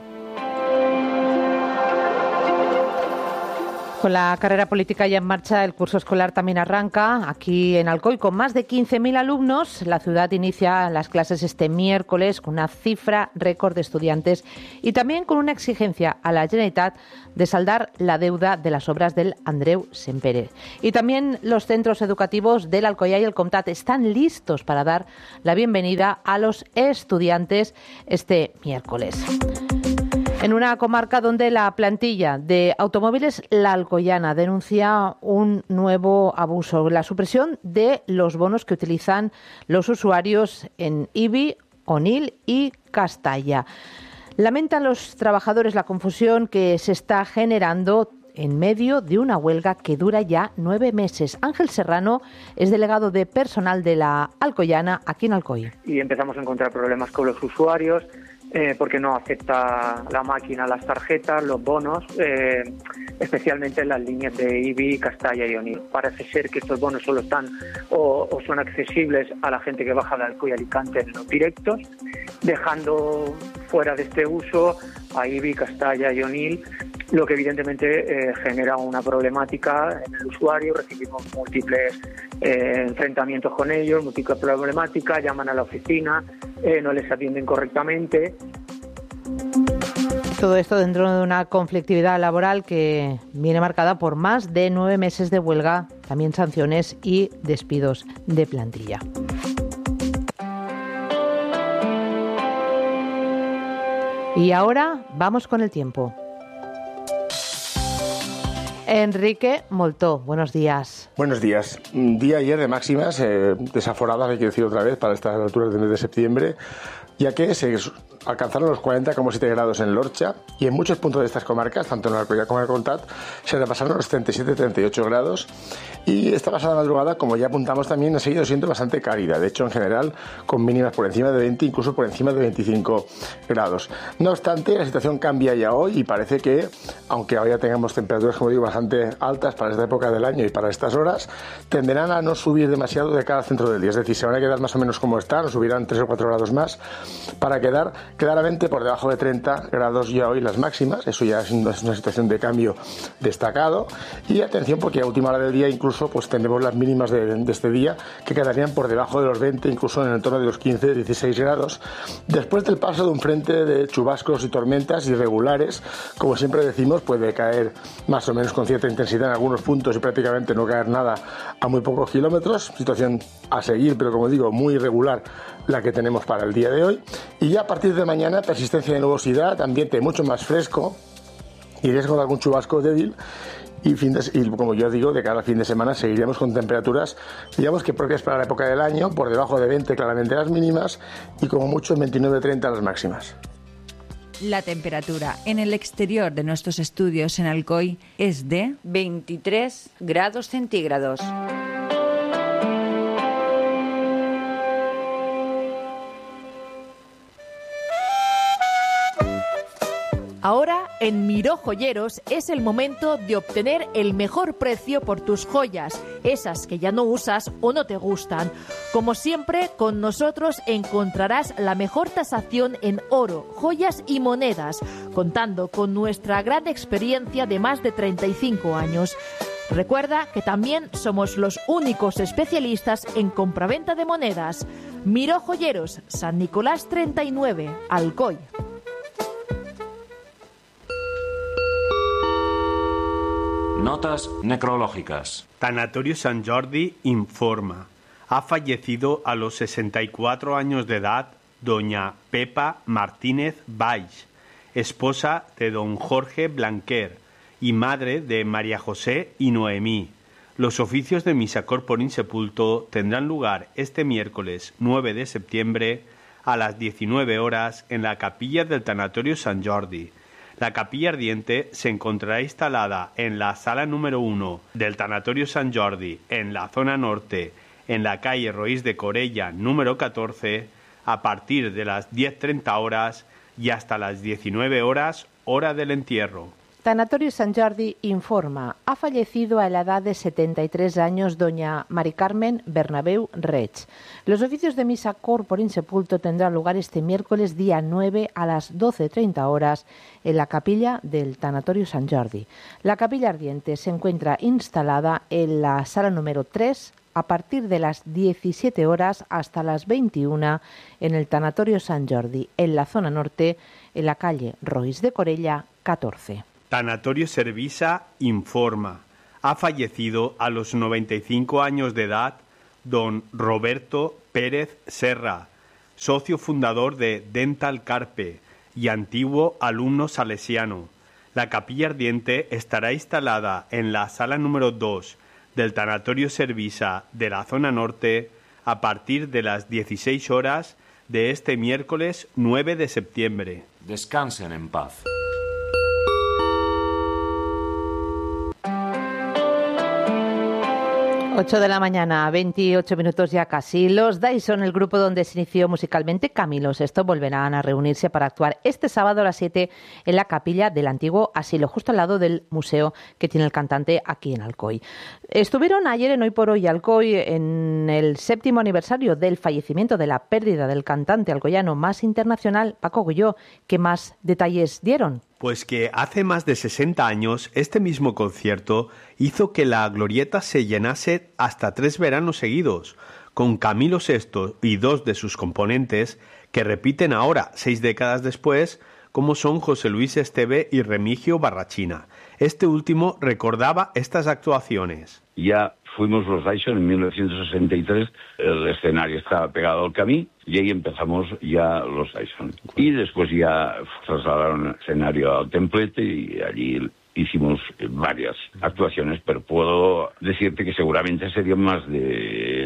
Con la carrera política ya en marcha, el curso escolar también arranca aquí en Alcoy. Con más de quince mil alumnos, la ciudad inicia las clases este miércoles con una cifra récord de estudiantes y también con una exigencia a la Generalitat de saldar la deuda de las obras del Andreu Sempere. Y también los centros educativos del Alcoyà y el Comtat están listos para dar la bienvenida a los estudiantes este miércoles. En una comarca donde la plantilla de Automóviles La Alcoyana denuncia un nuevo abuso, la supresión de los bonos que utilizan los usuarios en Ibi, Onil y Castalla. Lamentan los trabajadores la confusión que se está generando en medio de una huelga que dura ya nueve meses. Ángel Serrano es delegado de personal de La Alcoyana aquí en Alcoy. Y empezamos a encontrar problemas con los usuarios, Eh, porque no acepta la máquina las tarjetas, los bonos, eh, especialmente en las líneas de Ibi, Castalla y Onil. Parece ser que estos bonos solo están o, o son accesibles a la gente que baja de Alcoy y Alicante en los directos, dejando fuera de este uso a Ibi, Castalla y Onil, lo que evidentemente eh, genera una problemática en el usuario. Recibimos múltiples eh, enfrentamientos con ellos, múltiples problemáticas, llaman a la oficina, eh, no les atienden correctamente. Todo esto dentro de una conflictividad laboral que viene marcada por más de nueve meses de huelga, también sanciones y despidos de plantilla. Y ahora vamos con el tiempo. Enrique Moltó, buenos días. Buenos días. Día ayer de máximas, eh, desaforadas, hay que decir otra vez, para estas alturas del mes de septiembre. ya que se alcanzaron los cuarenta coma siete grados en Lorcha y en muchos puntos de estas comarcas, tanto en Alcoyano como en Alcontat, se repasaron los treinta y siete a treinta y ocho grados, y esta pasada madrugada, como ya apuntamos también, ha seguido siendo bastante cálida, de hecho en general con mínimas por encima de veinte, incluso por encima de veinticinco grados. No obstante, la situación cambia ya hoy y parece que, aunque ahora tengamos temperaturas, como digo, bastante altas para esta época del año y para estas horas, tenderán a no subir demasiado de cara al centro del día, es decir, se van a quedar más o menos como están, o subirán tres o cuatro grados más, para quedar claramente por debajo de treinta grados ya hoy las máximas. Eso ya es una situación de cambio destacado, y atención porque a última hora del día incluso pues tendremos las mínimas de, de este día que quedarían por debajo de los veinte, incluso en el entorno de los quince a dieciséis grados, después del paso de un frente de chubascos y tormentas irregulares. Como siempre decimos, puede caer más o menos con cierta intensidad en algunos puntos y prácticamente no caer nada a muy pocos kilómetros, situación a seguir, pero como digo, muy irregular la que tenemos para el día de hoy. Y ya a partir de mañana, persistencia de nubosidad, ambiente mucho más fresco y riesgo de algún chubasco débil. Y, fin de, y como yo digo, de cara al fin de semana seguiremos con temperaturas, digamos que propias para la época del año, por debajo de veinte claramente las mínimas y como mucho veintinueve a treinta las máximas. La temperatura en el exterior de nuestros estudios en Alcoy es de veintitrés grados centígrados. Ahora, en Miró Joyeros es el momento de obtener el mejor precio por tus joyas, esas que ya no usas o no te gustan. Como siempre, con nosotros encontrarás la mejor tasación en oro, joyas y monedas, contando con nuestra gran experiencia de más de treinta y cinco años. Recuerda que también somos los únicos especialistas en compraventa de monedas. Miró Joyeros, San Nicolás treinta y nueve, Alcoy. Notas necrológicas. Tanatorio Sant Jordi informa. Ha fallecido a los sesenta y cuatro años de edad doña Pepa Martínez Valls, esposa de don Jorge Blanquer y madre de María José y Noemí. Los oficios de misa corpore insepulto tendrán lugar este miércoles nueve de septiembre a las diecinueve horas en la capilla del Tanatorio Sant Jordi. La capilla ardiente se encontrará instalada en la sala número uno del Tanatorio Sant Jordi, en la zona norte, en la calle Roís de Corella número catorce, a partir de las diez treinta horas y hasta las diecinueve horas, hora del entierro. Tanatorio Sant Jordi informa. Ha fallecido a la edad de setenta y tres años doña Mari Carmen Bernabeu Reig. Los oficios de misa corpore insepulto tendrán lugar este miércoles día nueve a las doce treinta horas en la capilla del Tanatorio Sant Jordi. La capilla ardiente se encuentra instalada en la sala número tres a partir de las diecisiete horas hasta las veintiuna en el Tanatorio Sant Jordi, en la zona norte, en la calle Roís de Corella catorce. Tanatorio Servisa informa. Ha fallecido a los noventa y cinco años de edad don Roberto Pérez Serra, socio fundador de Dental Carpe y antiguo alumno salesiano. La capilla ardiente estará instalada en la sala número dos del Tanatorio Servisa de la zona norte a partir de las dieciséis horas de este miércoles nueve de septiembre. Descansen en paz. ocho de la mañana, veintiocho minutos ya casi. Los Dyson, el grupo donde se inició musicalmente Camilo Sesto, volverán a reunirse para actuar este sábado a las siete en la capilla del antiguo asilo, justo al lado del museo que tiene el cantante aquí en Alcoy. Estuvieron ayer en Hoy por Hoy Alcoy en el séptimo aniversario del fallecimiento, de la pérdida del cantante alcoyano más internacional, Paco Gulló. ¿Qué más detalles dieron? Pues que hace más de sesenta años este mismo concierto hizo que la Glorieta se llenase hasta tres veranos seguidos, con Camilo Sesto y dos de sus componentes que repiten ahora, seis décadas después, como son José Luis Esteve y Remigio Barrachina. Este último recordaba estas actuaciones. Ya fuimos los Dyson en mil novecientos sesenta y tres, el escenario estaba pegado al camí y ahí empezamos ya los Dyson. Y después ya trasladaron el escenario al templete y allí hicimos varias actuaciones, pero puedo decirte que seguramente serían más de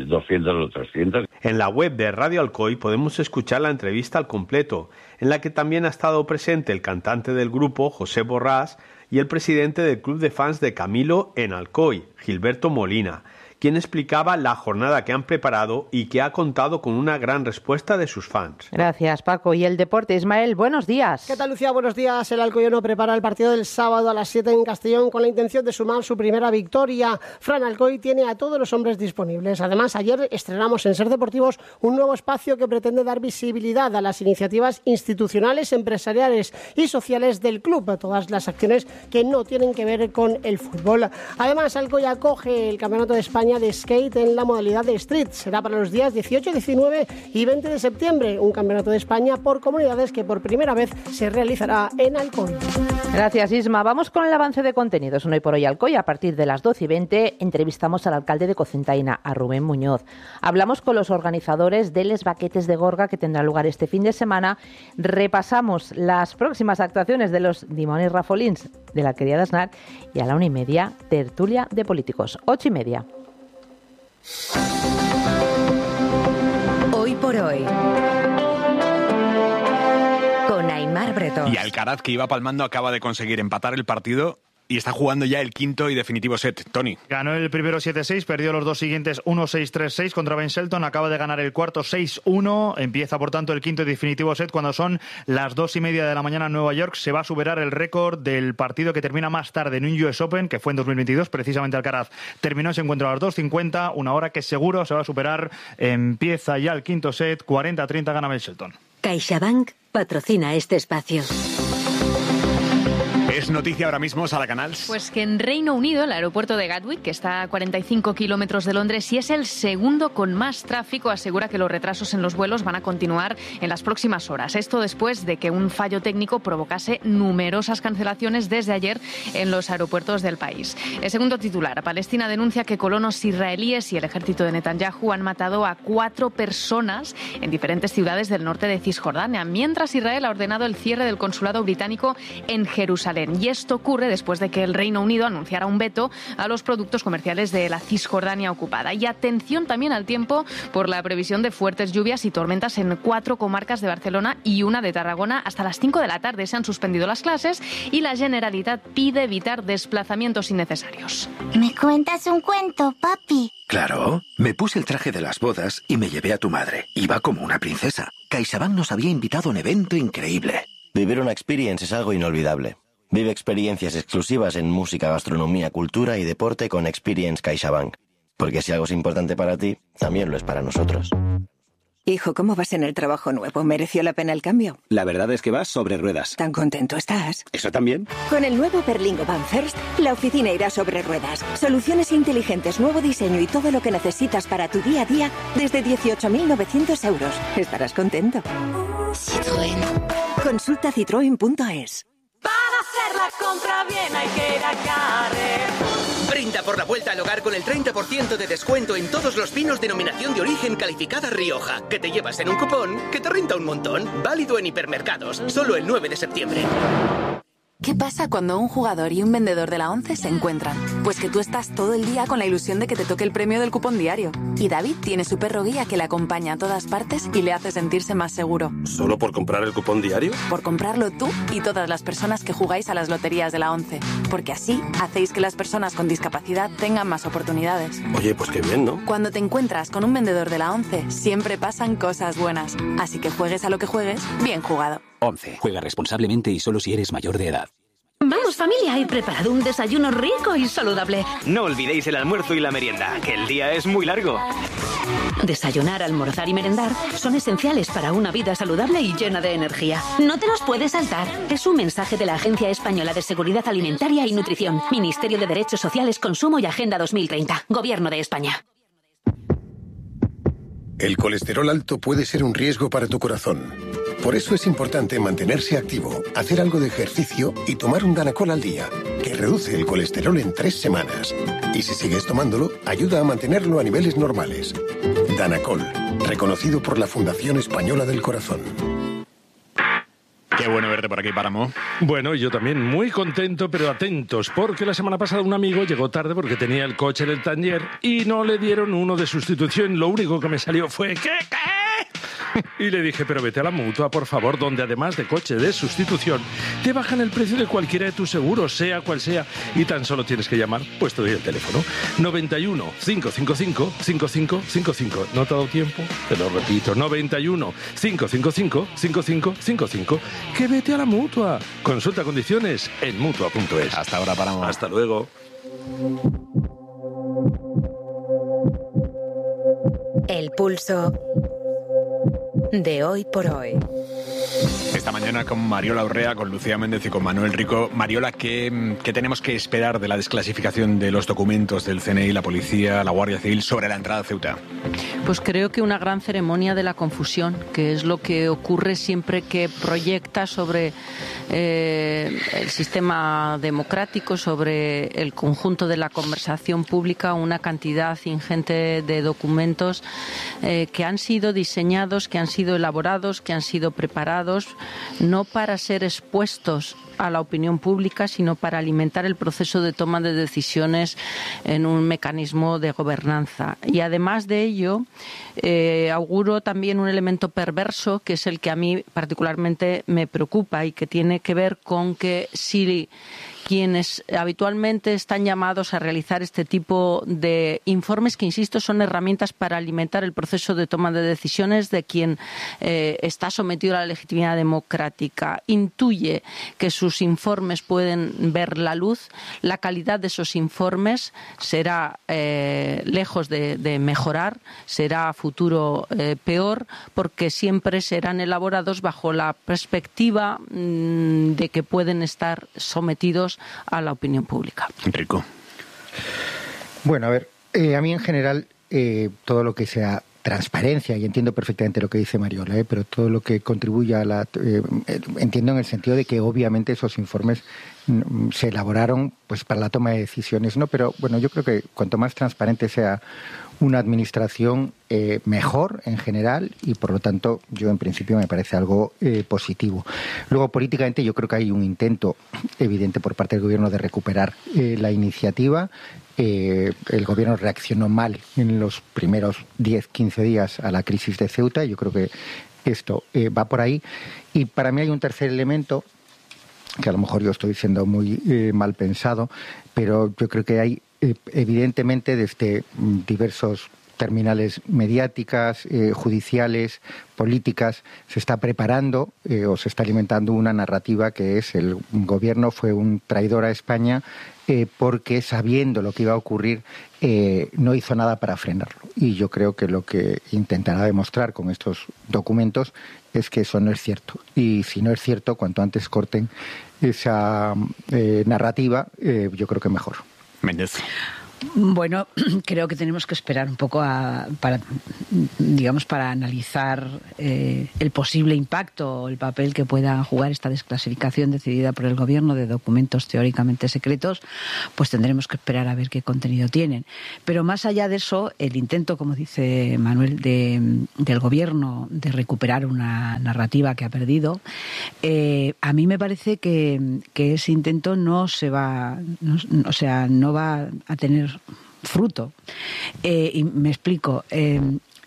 doscientas o trescientas. En la web de Radio Alcoy podemos escuchar la entrevista al completo, en la que también ha estado presente el cantante del grupo, José Borrás, y el presidente del club de fans de Camilo en Alcoy, Gilberto Molina, quien explicaba la jornada que han preparado y que ha contado con una gran respuesta de sus fans. Gracias, Paco. Y el deporte, Ismael, buenos días. ¿Qué tal, Lucía? Buenos días. El Alcoyano prepara el partido del sábado a las siete en Castellón con la intención de sumar su primera victoria. Fran Alcoy tiene a todos los hombres disponibles. Además, ayer estrenamos en Ser Deportivos un nuevo espacio que pretende dar visibilidad a las iniciativas institucionales, empresariales y sociales del club, todas las acciones que no tienen que ver con el fútbol. Además, Alcoy acoge el Campeonato de España de skate en la modalidad de street. Será para los días dieciocho, diecinueve y veinte de septiembre, un campeonato de España por comunidades que por primera vez se realizará en Alcoy. Gracias, Isma. Vamos con el avance de contenidos. En Hoy por Hoy Alcoy, a partir de las doce y veinte, entrevistamos al alcalde de Cocentaina, a Rubén Muñoz. Hablamos con los organizadores de Les Baquetes de Gorga, que tendrá lugar este fin de semana. Repasamos las próximas actuaciones de los Dimonis Rafolins de la Alquería de Aznar y a la una y media, tertulia de políticos. Ocho y media. Hoy por Hoy con Aimar Bretón. Y Alcaraz, que iba palmando, acaba de conseguir empatar el partido y está jugando ya el quinto y definitivo set. Tony. Ganó el primero siete seis, perdió los dos siguientes uno seis tres seis contra Ben Shelton, acaba de ganar el cuarto seis uno, empieza por tanto el quinto y definitivo set cuando son las dos y media de la mañana en Nueva York. Se va a superar el récord del partido que termina más tarde en un U S Open, que fue en dos mil veintidós, precisamente Alcaraz terminó ese encuentro a las dos cincuenta, una hora que seguro se va a superar. Empieza ya el quinto set, cuarenta a treinta gana Ben Shelton. CaixaBank patrocina este espacio. Es noticia ahora mismo, Sara Canals. Pues que en Reino Unido, el aeropuerto de Gatwick, que está a cuarenta y cinco kilómetros de Londres y es el segundo con más tráfico, asegura que los retrasos en los vuelos van a continuar en las próximas horas. Esto después de que un fallo técnico provocase numerosas cancelaciones desde ayer en los aeropuertos del país. El segundo titular, Palestina denuncia que colonos israelíes y el ejército de Netanyahu han matado a cuatro personas en diferentes ciudades del norte de Cisjordania, mientras Israel ha ordenado el cierre del consulado británico en Jerusalén. Y esto ocurre después de que el Reino Unido anunciara un veto a los productos comerciales de la Cisjordania ocupada. Y atención también al tiempo por la previsión de fuertes lluvias y tormentas en cuatro comarcas de Barcelona y una de Tarragona. Hasta las cinco de la tarde se han suspendido las clases y la Generalitat pide evitar desplazamientos innecesarios. ¿Me cuentas un cuento, papi? Claro, me puse el traje de las bodas y me llevé a tu madre. Iba como una princesa. CaixaBank nos había invitado a un evento increíble. Vivir una experience es algo inolvidable. Vive experiencias exclusivas en música, gastronomía, cultura y deporte con Experience CaixaBank. Porque si algo es importante para ti, también lo es para nosotros. Hijo, ¿cómo vas en el trabajo nuevo? ¿Mereció la pena el cambio? La verdad es que vas sobre ruedas. ¿Tan contento estás? ¿Eso también? Con el nuevo Berlingo Van First, la oficina irá sobre ruedas. Soluciones inteligentes, nuevo diseño y todo lo que necesitas para tu día a día desde dieciocho mil novecientos euros. Estarás contento. Citroën. Consulta citroen punto es. Para hacer la compra bien hay que ir a Carrefour. Brinda por la vuelta al hogar con el treinta por ciento de descuento en todos los vinos denominación de origen calificada Rioja, que te llevas en un cupón que te renta un montón. Válido en hipermercados, solo el nueve de septiembre. ¿Qué pasa cuando un jugador y un vendedor de la ONCE se encuentran? Pues que tú estás todo el día con la ilusión de que te toque el premio del cupón diario. Y David tiene su perro guía que le acompaña a todas partes y le hace sentirse más seguro. ¿Solo por comprar el cupón diario? Por comprarlo tú y todas las personas que jugáis a las loterías de la ONCE. Porque así hacéis que las personas con discapacidad tengan más oportunidades. Oye, pues qué bien, ¿no? Cuando te encuentras con un vendedor de la ONCE, siempre pasan cosas buenas. Así que juegues a lo que juegues, bien jugado. ONCE. Juega responsablemente y solo si eres mayor de edad. Vamos, familia, he preparado un desayuno rico y saludable. No olvidéis el almuerzo y la merienda, que el día es muy largo. Desayunar, almorzar y merendar son esenciales para una vida saludable y llena de energía. No te los puedes saltar. Es un mensaje de la Agencia Española de Seguridad Alimentaria y Nutrición, Ministerio de Derechos Sociales, Consumo y Agenda dos mil treinta, Gobierno de España. El colesterol alto puede ser un riesgo para tu corazón. Por eso es importante mantenerse activo, hacer algo de ejercicio y tomar un Danacol al día, que reduce el colesterol en tres semanas. Y si sigues tomándolo, ayuda a mantenerlo a niveles normales. Danacol, reconocido por la Fundación Española del Corazón. Que Qué bueno verte por aquí, Páramo. Bueno, yo también muy contento, pero atentos, porque la semana pasada un amigo llegó tarde porque tenía el coche en el taller y no le dieron uno de sustitución. Lo único que me salió fue ¿qué? ¿Qué? Y le dije, pero vete a la Mutua, por favor, donde además de coche de sustitución, te bajan el precio de cualquiera de tus seguros, sea cual sea, y tan solo tienes que llamar, pues te doy el teléfono, noventa y uno, cinco cinco cinco, cinco cinco cinco cinco. ¿No te ha dado tiempo? Te lo repito, noventa y uno, cinco cinco cinco, cinco cinco cinco cinco. Que vete a la Mutua. Consulta condiciones en mutua punto es. Hasta ahora, Páramo. Hasta luego. El pulso de hoy por hoy. Esta mañana con Mariola Urrea, con Lucía Méndez y con Manuel Rico. Mariola, ¿qué, ¿qué tenemos que esperar de la desclasificación de los documentos del C N I, la policía, la Guardia Civil sobre la entrada a Ceuta? Pues creo que una gran ceremonia de la confusión, que es lo que ocurre siempre que proyecta sobre eh, el sistema democrático, sobre el conjunto de la conversación pública, una cantidad ingente de documentos eh, que han sido diseñados, que han sido elaborados, que han sido preparados, no para ser expuestos a la opinión pública, sino para alimentar el proceso de toma de decisiones en un mecanismo de gobernanza. Y además de ello, eh, auguro también un elemento perverso, que es el que a mí particularmente me preocupa y que tiene que ver con que si quienes habitualmente están llamados a realizar este tipo de informes, que insisto, son herramientas para alimentar el proceso de toma de decisiones de quien eh, está sometido a la legitimidad democrática, intuye que sus informes pueden ver la luz, la calidad de esos informes será eh, lejos de, de mejorar, será a futuro eh, peor, porque siempre serán elaborados bajo la perspectiva mmm, de que pueden estar sometidos a la opinión pública. Enrico. Bueno, a ver, eh, a mí en general eh, todo lo que sea transparencia, y entiendo perfectamente lo que dice Mariola, eh, pero todo lo que contribuya a la... Eh, entiendo en el sentido de que obviamente esos informes mm, se elaboraron pues para la toma de decisiones, ¿no? Pero bueno, yo creo que cuanto más transparente sea una administración, eh, mejor en general, y por lo tanto yo en principio me parece algo eh, positivo. Luego políticamente yo creo que hay un intento evidente por parte del gobierno de recuperar eh, la iniciativa. Eh, el gobierno reaccionó mal en los primeros diez, quince días a la crisis de Ceuta, y yo creo que esto eh, va por ahí. Y para mí hay un tercer elemento, que a lo mejor yo estoy siendo muy eh, mal pensado, pero yo creo que hay evidentemente desde diversos terminales mediáticas, eh, judiciales, políticas, se está preparando eh, o se está alimentando una narrativa que es el gobierno fue un traidor a España eh, porque sabiendo lo que iba a ocurrir eh, no hizo nada para frenarlo. Y yo creo que lo que intentará demostrar con estos documentos es que eso no es cierto. Y si no es cierto, cuanto antes corten esa eh, narrativa, eh, yo creo que mejor. Méndez. Bueno, creo que tenemos que esperar un poco a, para, digamos, para analizar eh, el posible impacto o el papel que pueda jugar esta desclasificación decidida por el gobierno de documentos teóricamente secretos. Pues tendremos que esperar a ver qué contenido tienen. Pero más allá de eso, el intento, como dice Manuel, de, del gobierno de recuperar una narrativa que ha perdido, eh, a mí me parece que, que ese intento no se va, no, o sea, no va a tener fruto. Eh, y me explico. Eh,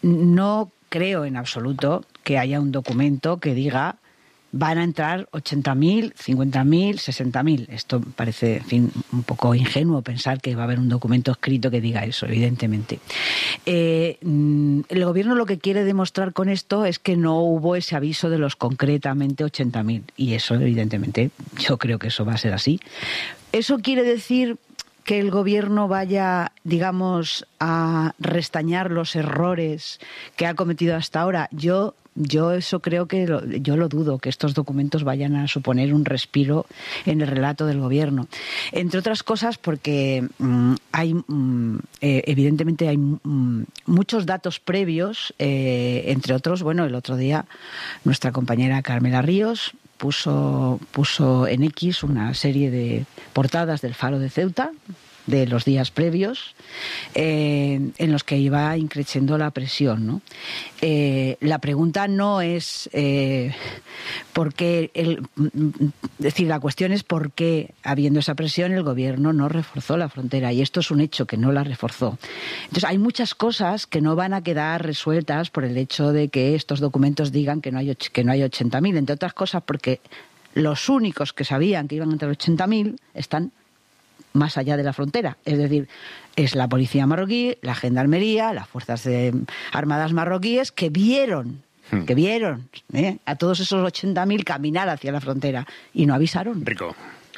no creo en absoluto que haya un documento que diga van a entrar ochenta mil, cincuenta mil, sesenta mil. Esto parece, en fin, un poco ingenuo pensar que va a haber un documento escrito que diga eso, evidentemente. Eh, el gobierno lo que quiere demostrar con esto es que no hubo ese aviso de los concretamente ochenta mil. Y eso, evidentemente, yo creo que eso va a ser así. Eso quiere decir que el gobierno vaya, digamos, a restañar los errores que ha cometido hasta ahora. Yo, yo eso creo que lo, yo lo dudo, que estos documentos vayan a suponer un respiro en el relato del gobierno. Entre otras cosas porque mmm, hay, mmm, eh, evidentemente hay mmm, muchos datos previos, eh, entre otros, bueno, el otro día nuestra compañera Carmela Ríos puso, puso en X una serie de portadas del Faro de Ceuta, de los días previos, eh, en los que iba increciendo la presión, ¿no? Eh, la pregunta no es eh, por qué, el, es decir, la cuestión es por qué, habiendo esa presión, el gobierno no reforzó la frontera, y esto es un hecho, que no la reforzó. Entonces, hay muchas cosas que no van a quedar resueltas por el hecho de que estos documentos digan que no hay, que no hay ochenta mil, entre otras cosas porque los únicos que sabían que iban entre ochenta mil están más allá de la frontera. Es decir, es la policía marroquí, la gendarmería, las fuerzas eh, armadas marroquíes que vieron, hmm. que vieron ¿eh? a todos esos ochenta mil caminar hacia la frontera y no avisaron. Rico.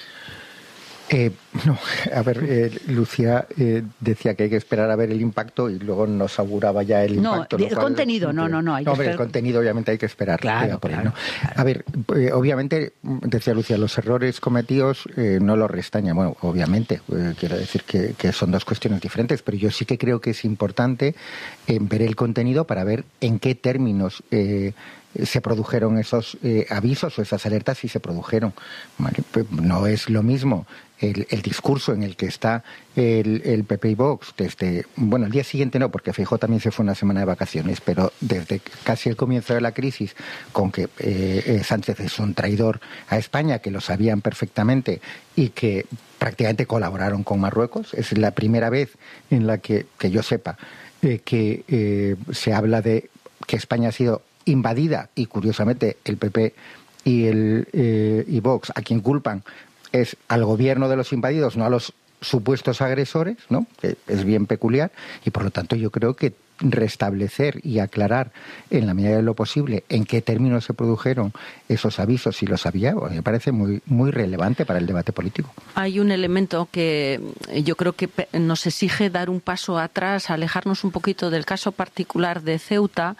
Eh, no, a ver, eh, Lucía eh, decía que hay que esperar a ver el impacto y luego nos auguraba ya el no, impacto. No, el contenido, no, no, no. Hay no, que hombre, esperar... el contenido obviamente hay que esperar. Claro, por claro, ahí, ¿no? Claro. A ver, eh, obviamente, decía Lucía, los errores cometidos eh, no los restañan. Bueno, obviamente, eh, quiero decir que, que son dos cuestiones diferentes, pero yo sí que creo que es importante eh, ver el contenido para ver en qué términos eh, se produjeron esos eh, avisos o esas alertas, si se produjeron. ¿Vale? Pues no es lo mismo el, el discurso en el que está el, el P P y Vox desde, bueno, el día siguiente no, porque Feijóo también se fue una semana de vacaciones, pero desde casi el comienzo de la crisis, con que eh, eh, Sánchez es un traidor a España, que lo sabían perfectamente y que prácticamente colaboraron con Marruecos. Es la primera vez en la que, que yo sepa, eh, que eh, se habla de que España ha sido invadida, y curiosamente el P P y el eh, y Vox a quien culpan es al gobierno de los invadidos, no a los supuestos agresores, ¿no? Que es bien peculiar, y por lo tanto yo creo que restablecer y aclarar en la medida de lo posible en qué términos se produjeron esos avisos, si los había, me parece muy muy relevante para el debate político. Hay un elemento que yo creo que nos exige dar un paso atrás, alejarnos un poquito del caso particular de Ceuta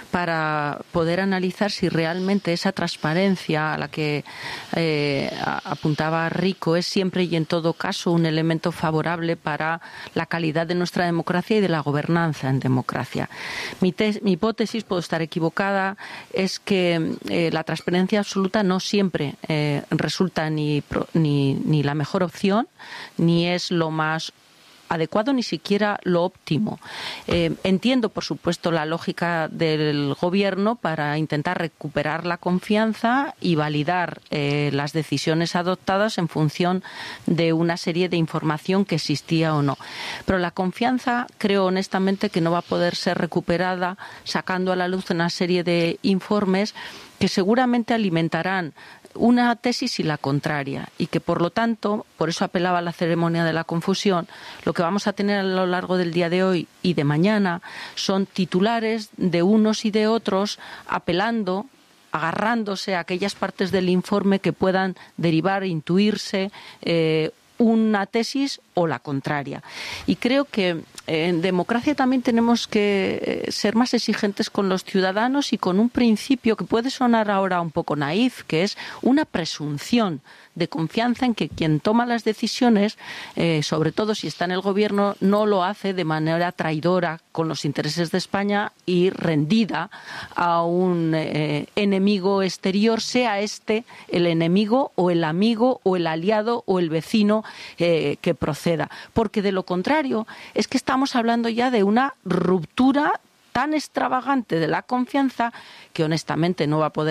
para poder analizar si realmente esa transparencia a la que eh, apuntaba Rico es siempre y en todo caso un elemento favorable para la calidad de nuestra democracia y de la gobernanza en democracia. Mi, te- mi hipótesis, puedo estar equivocada, es que eh, la transparencia absoluta no siempre eh, resulta ni, pro- ni, ni la mejor opción, ni es lo más adecuado, ni siquiera lo óptimo. Eh, entiendo, por supuesto, la lógica del gobierno para intentar recuperar la confianza y validar eh, las decisiones adoptadas en función de una serie de información que existía o no. Pero la confianza, creo honestamente, que no va a poder ser recuperada sacando a la luz una serie de informes que seguramente alimentarán una tesis y la contraria, y que por lo tanto, por eso apelaba a la ceremonia de la confusión, lo que vamos a tener a lo largo del día de hoy y de mañana son titulares de unos y de otros apelando, agarrándose a aquellas partes del informe que puedan derivar, intuirse eh, una tesis o la contraria. Y creo que en democracia también tenemos que ser más exigentes con los ciudadanos y con un principio que puede sonar ahora un poco naif, que es una presunción de confianza en que quien toma las decisiones, eh, sobre todo si está en el gobierno, no lo hace de manera traidora con los intereses de España y rendida a un eh, enemigo exterior, sea este el enemigo o el amigo o el aliado o el vecino eh, que proceda. Porque de lo contrario es que estamos hablando ya de una ruptura tan extravagante de la confianza que honestamente no va a poder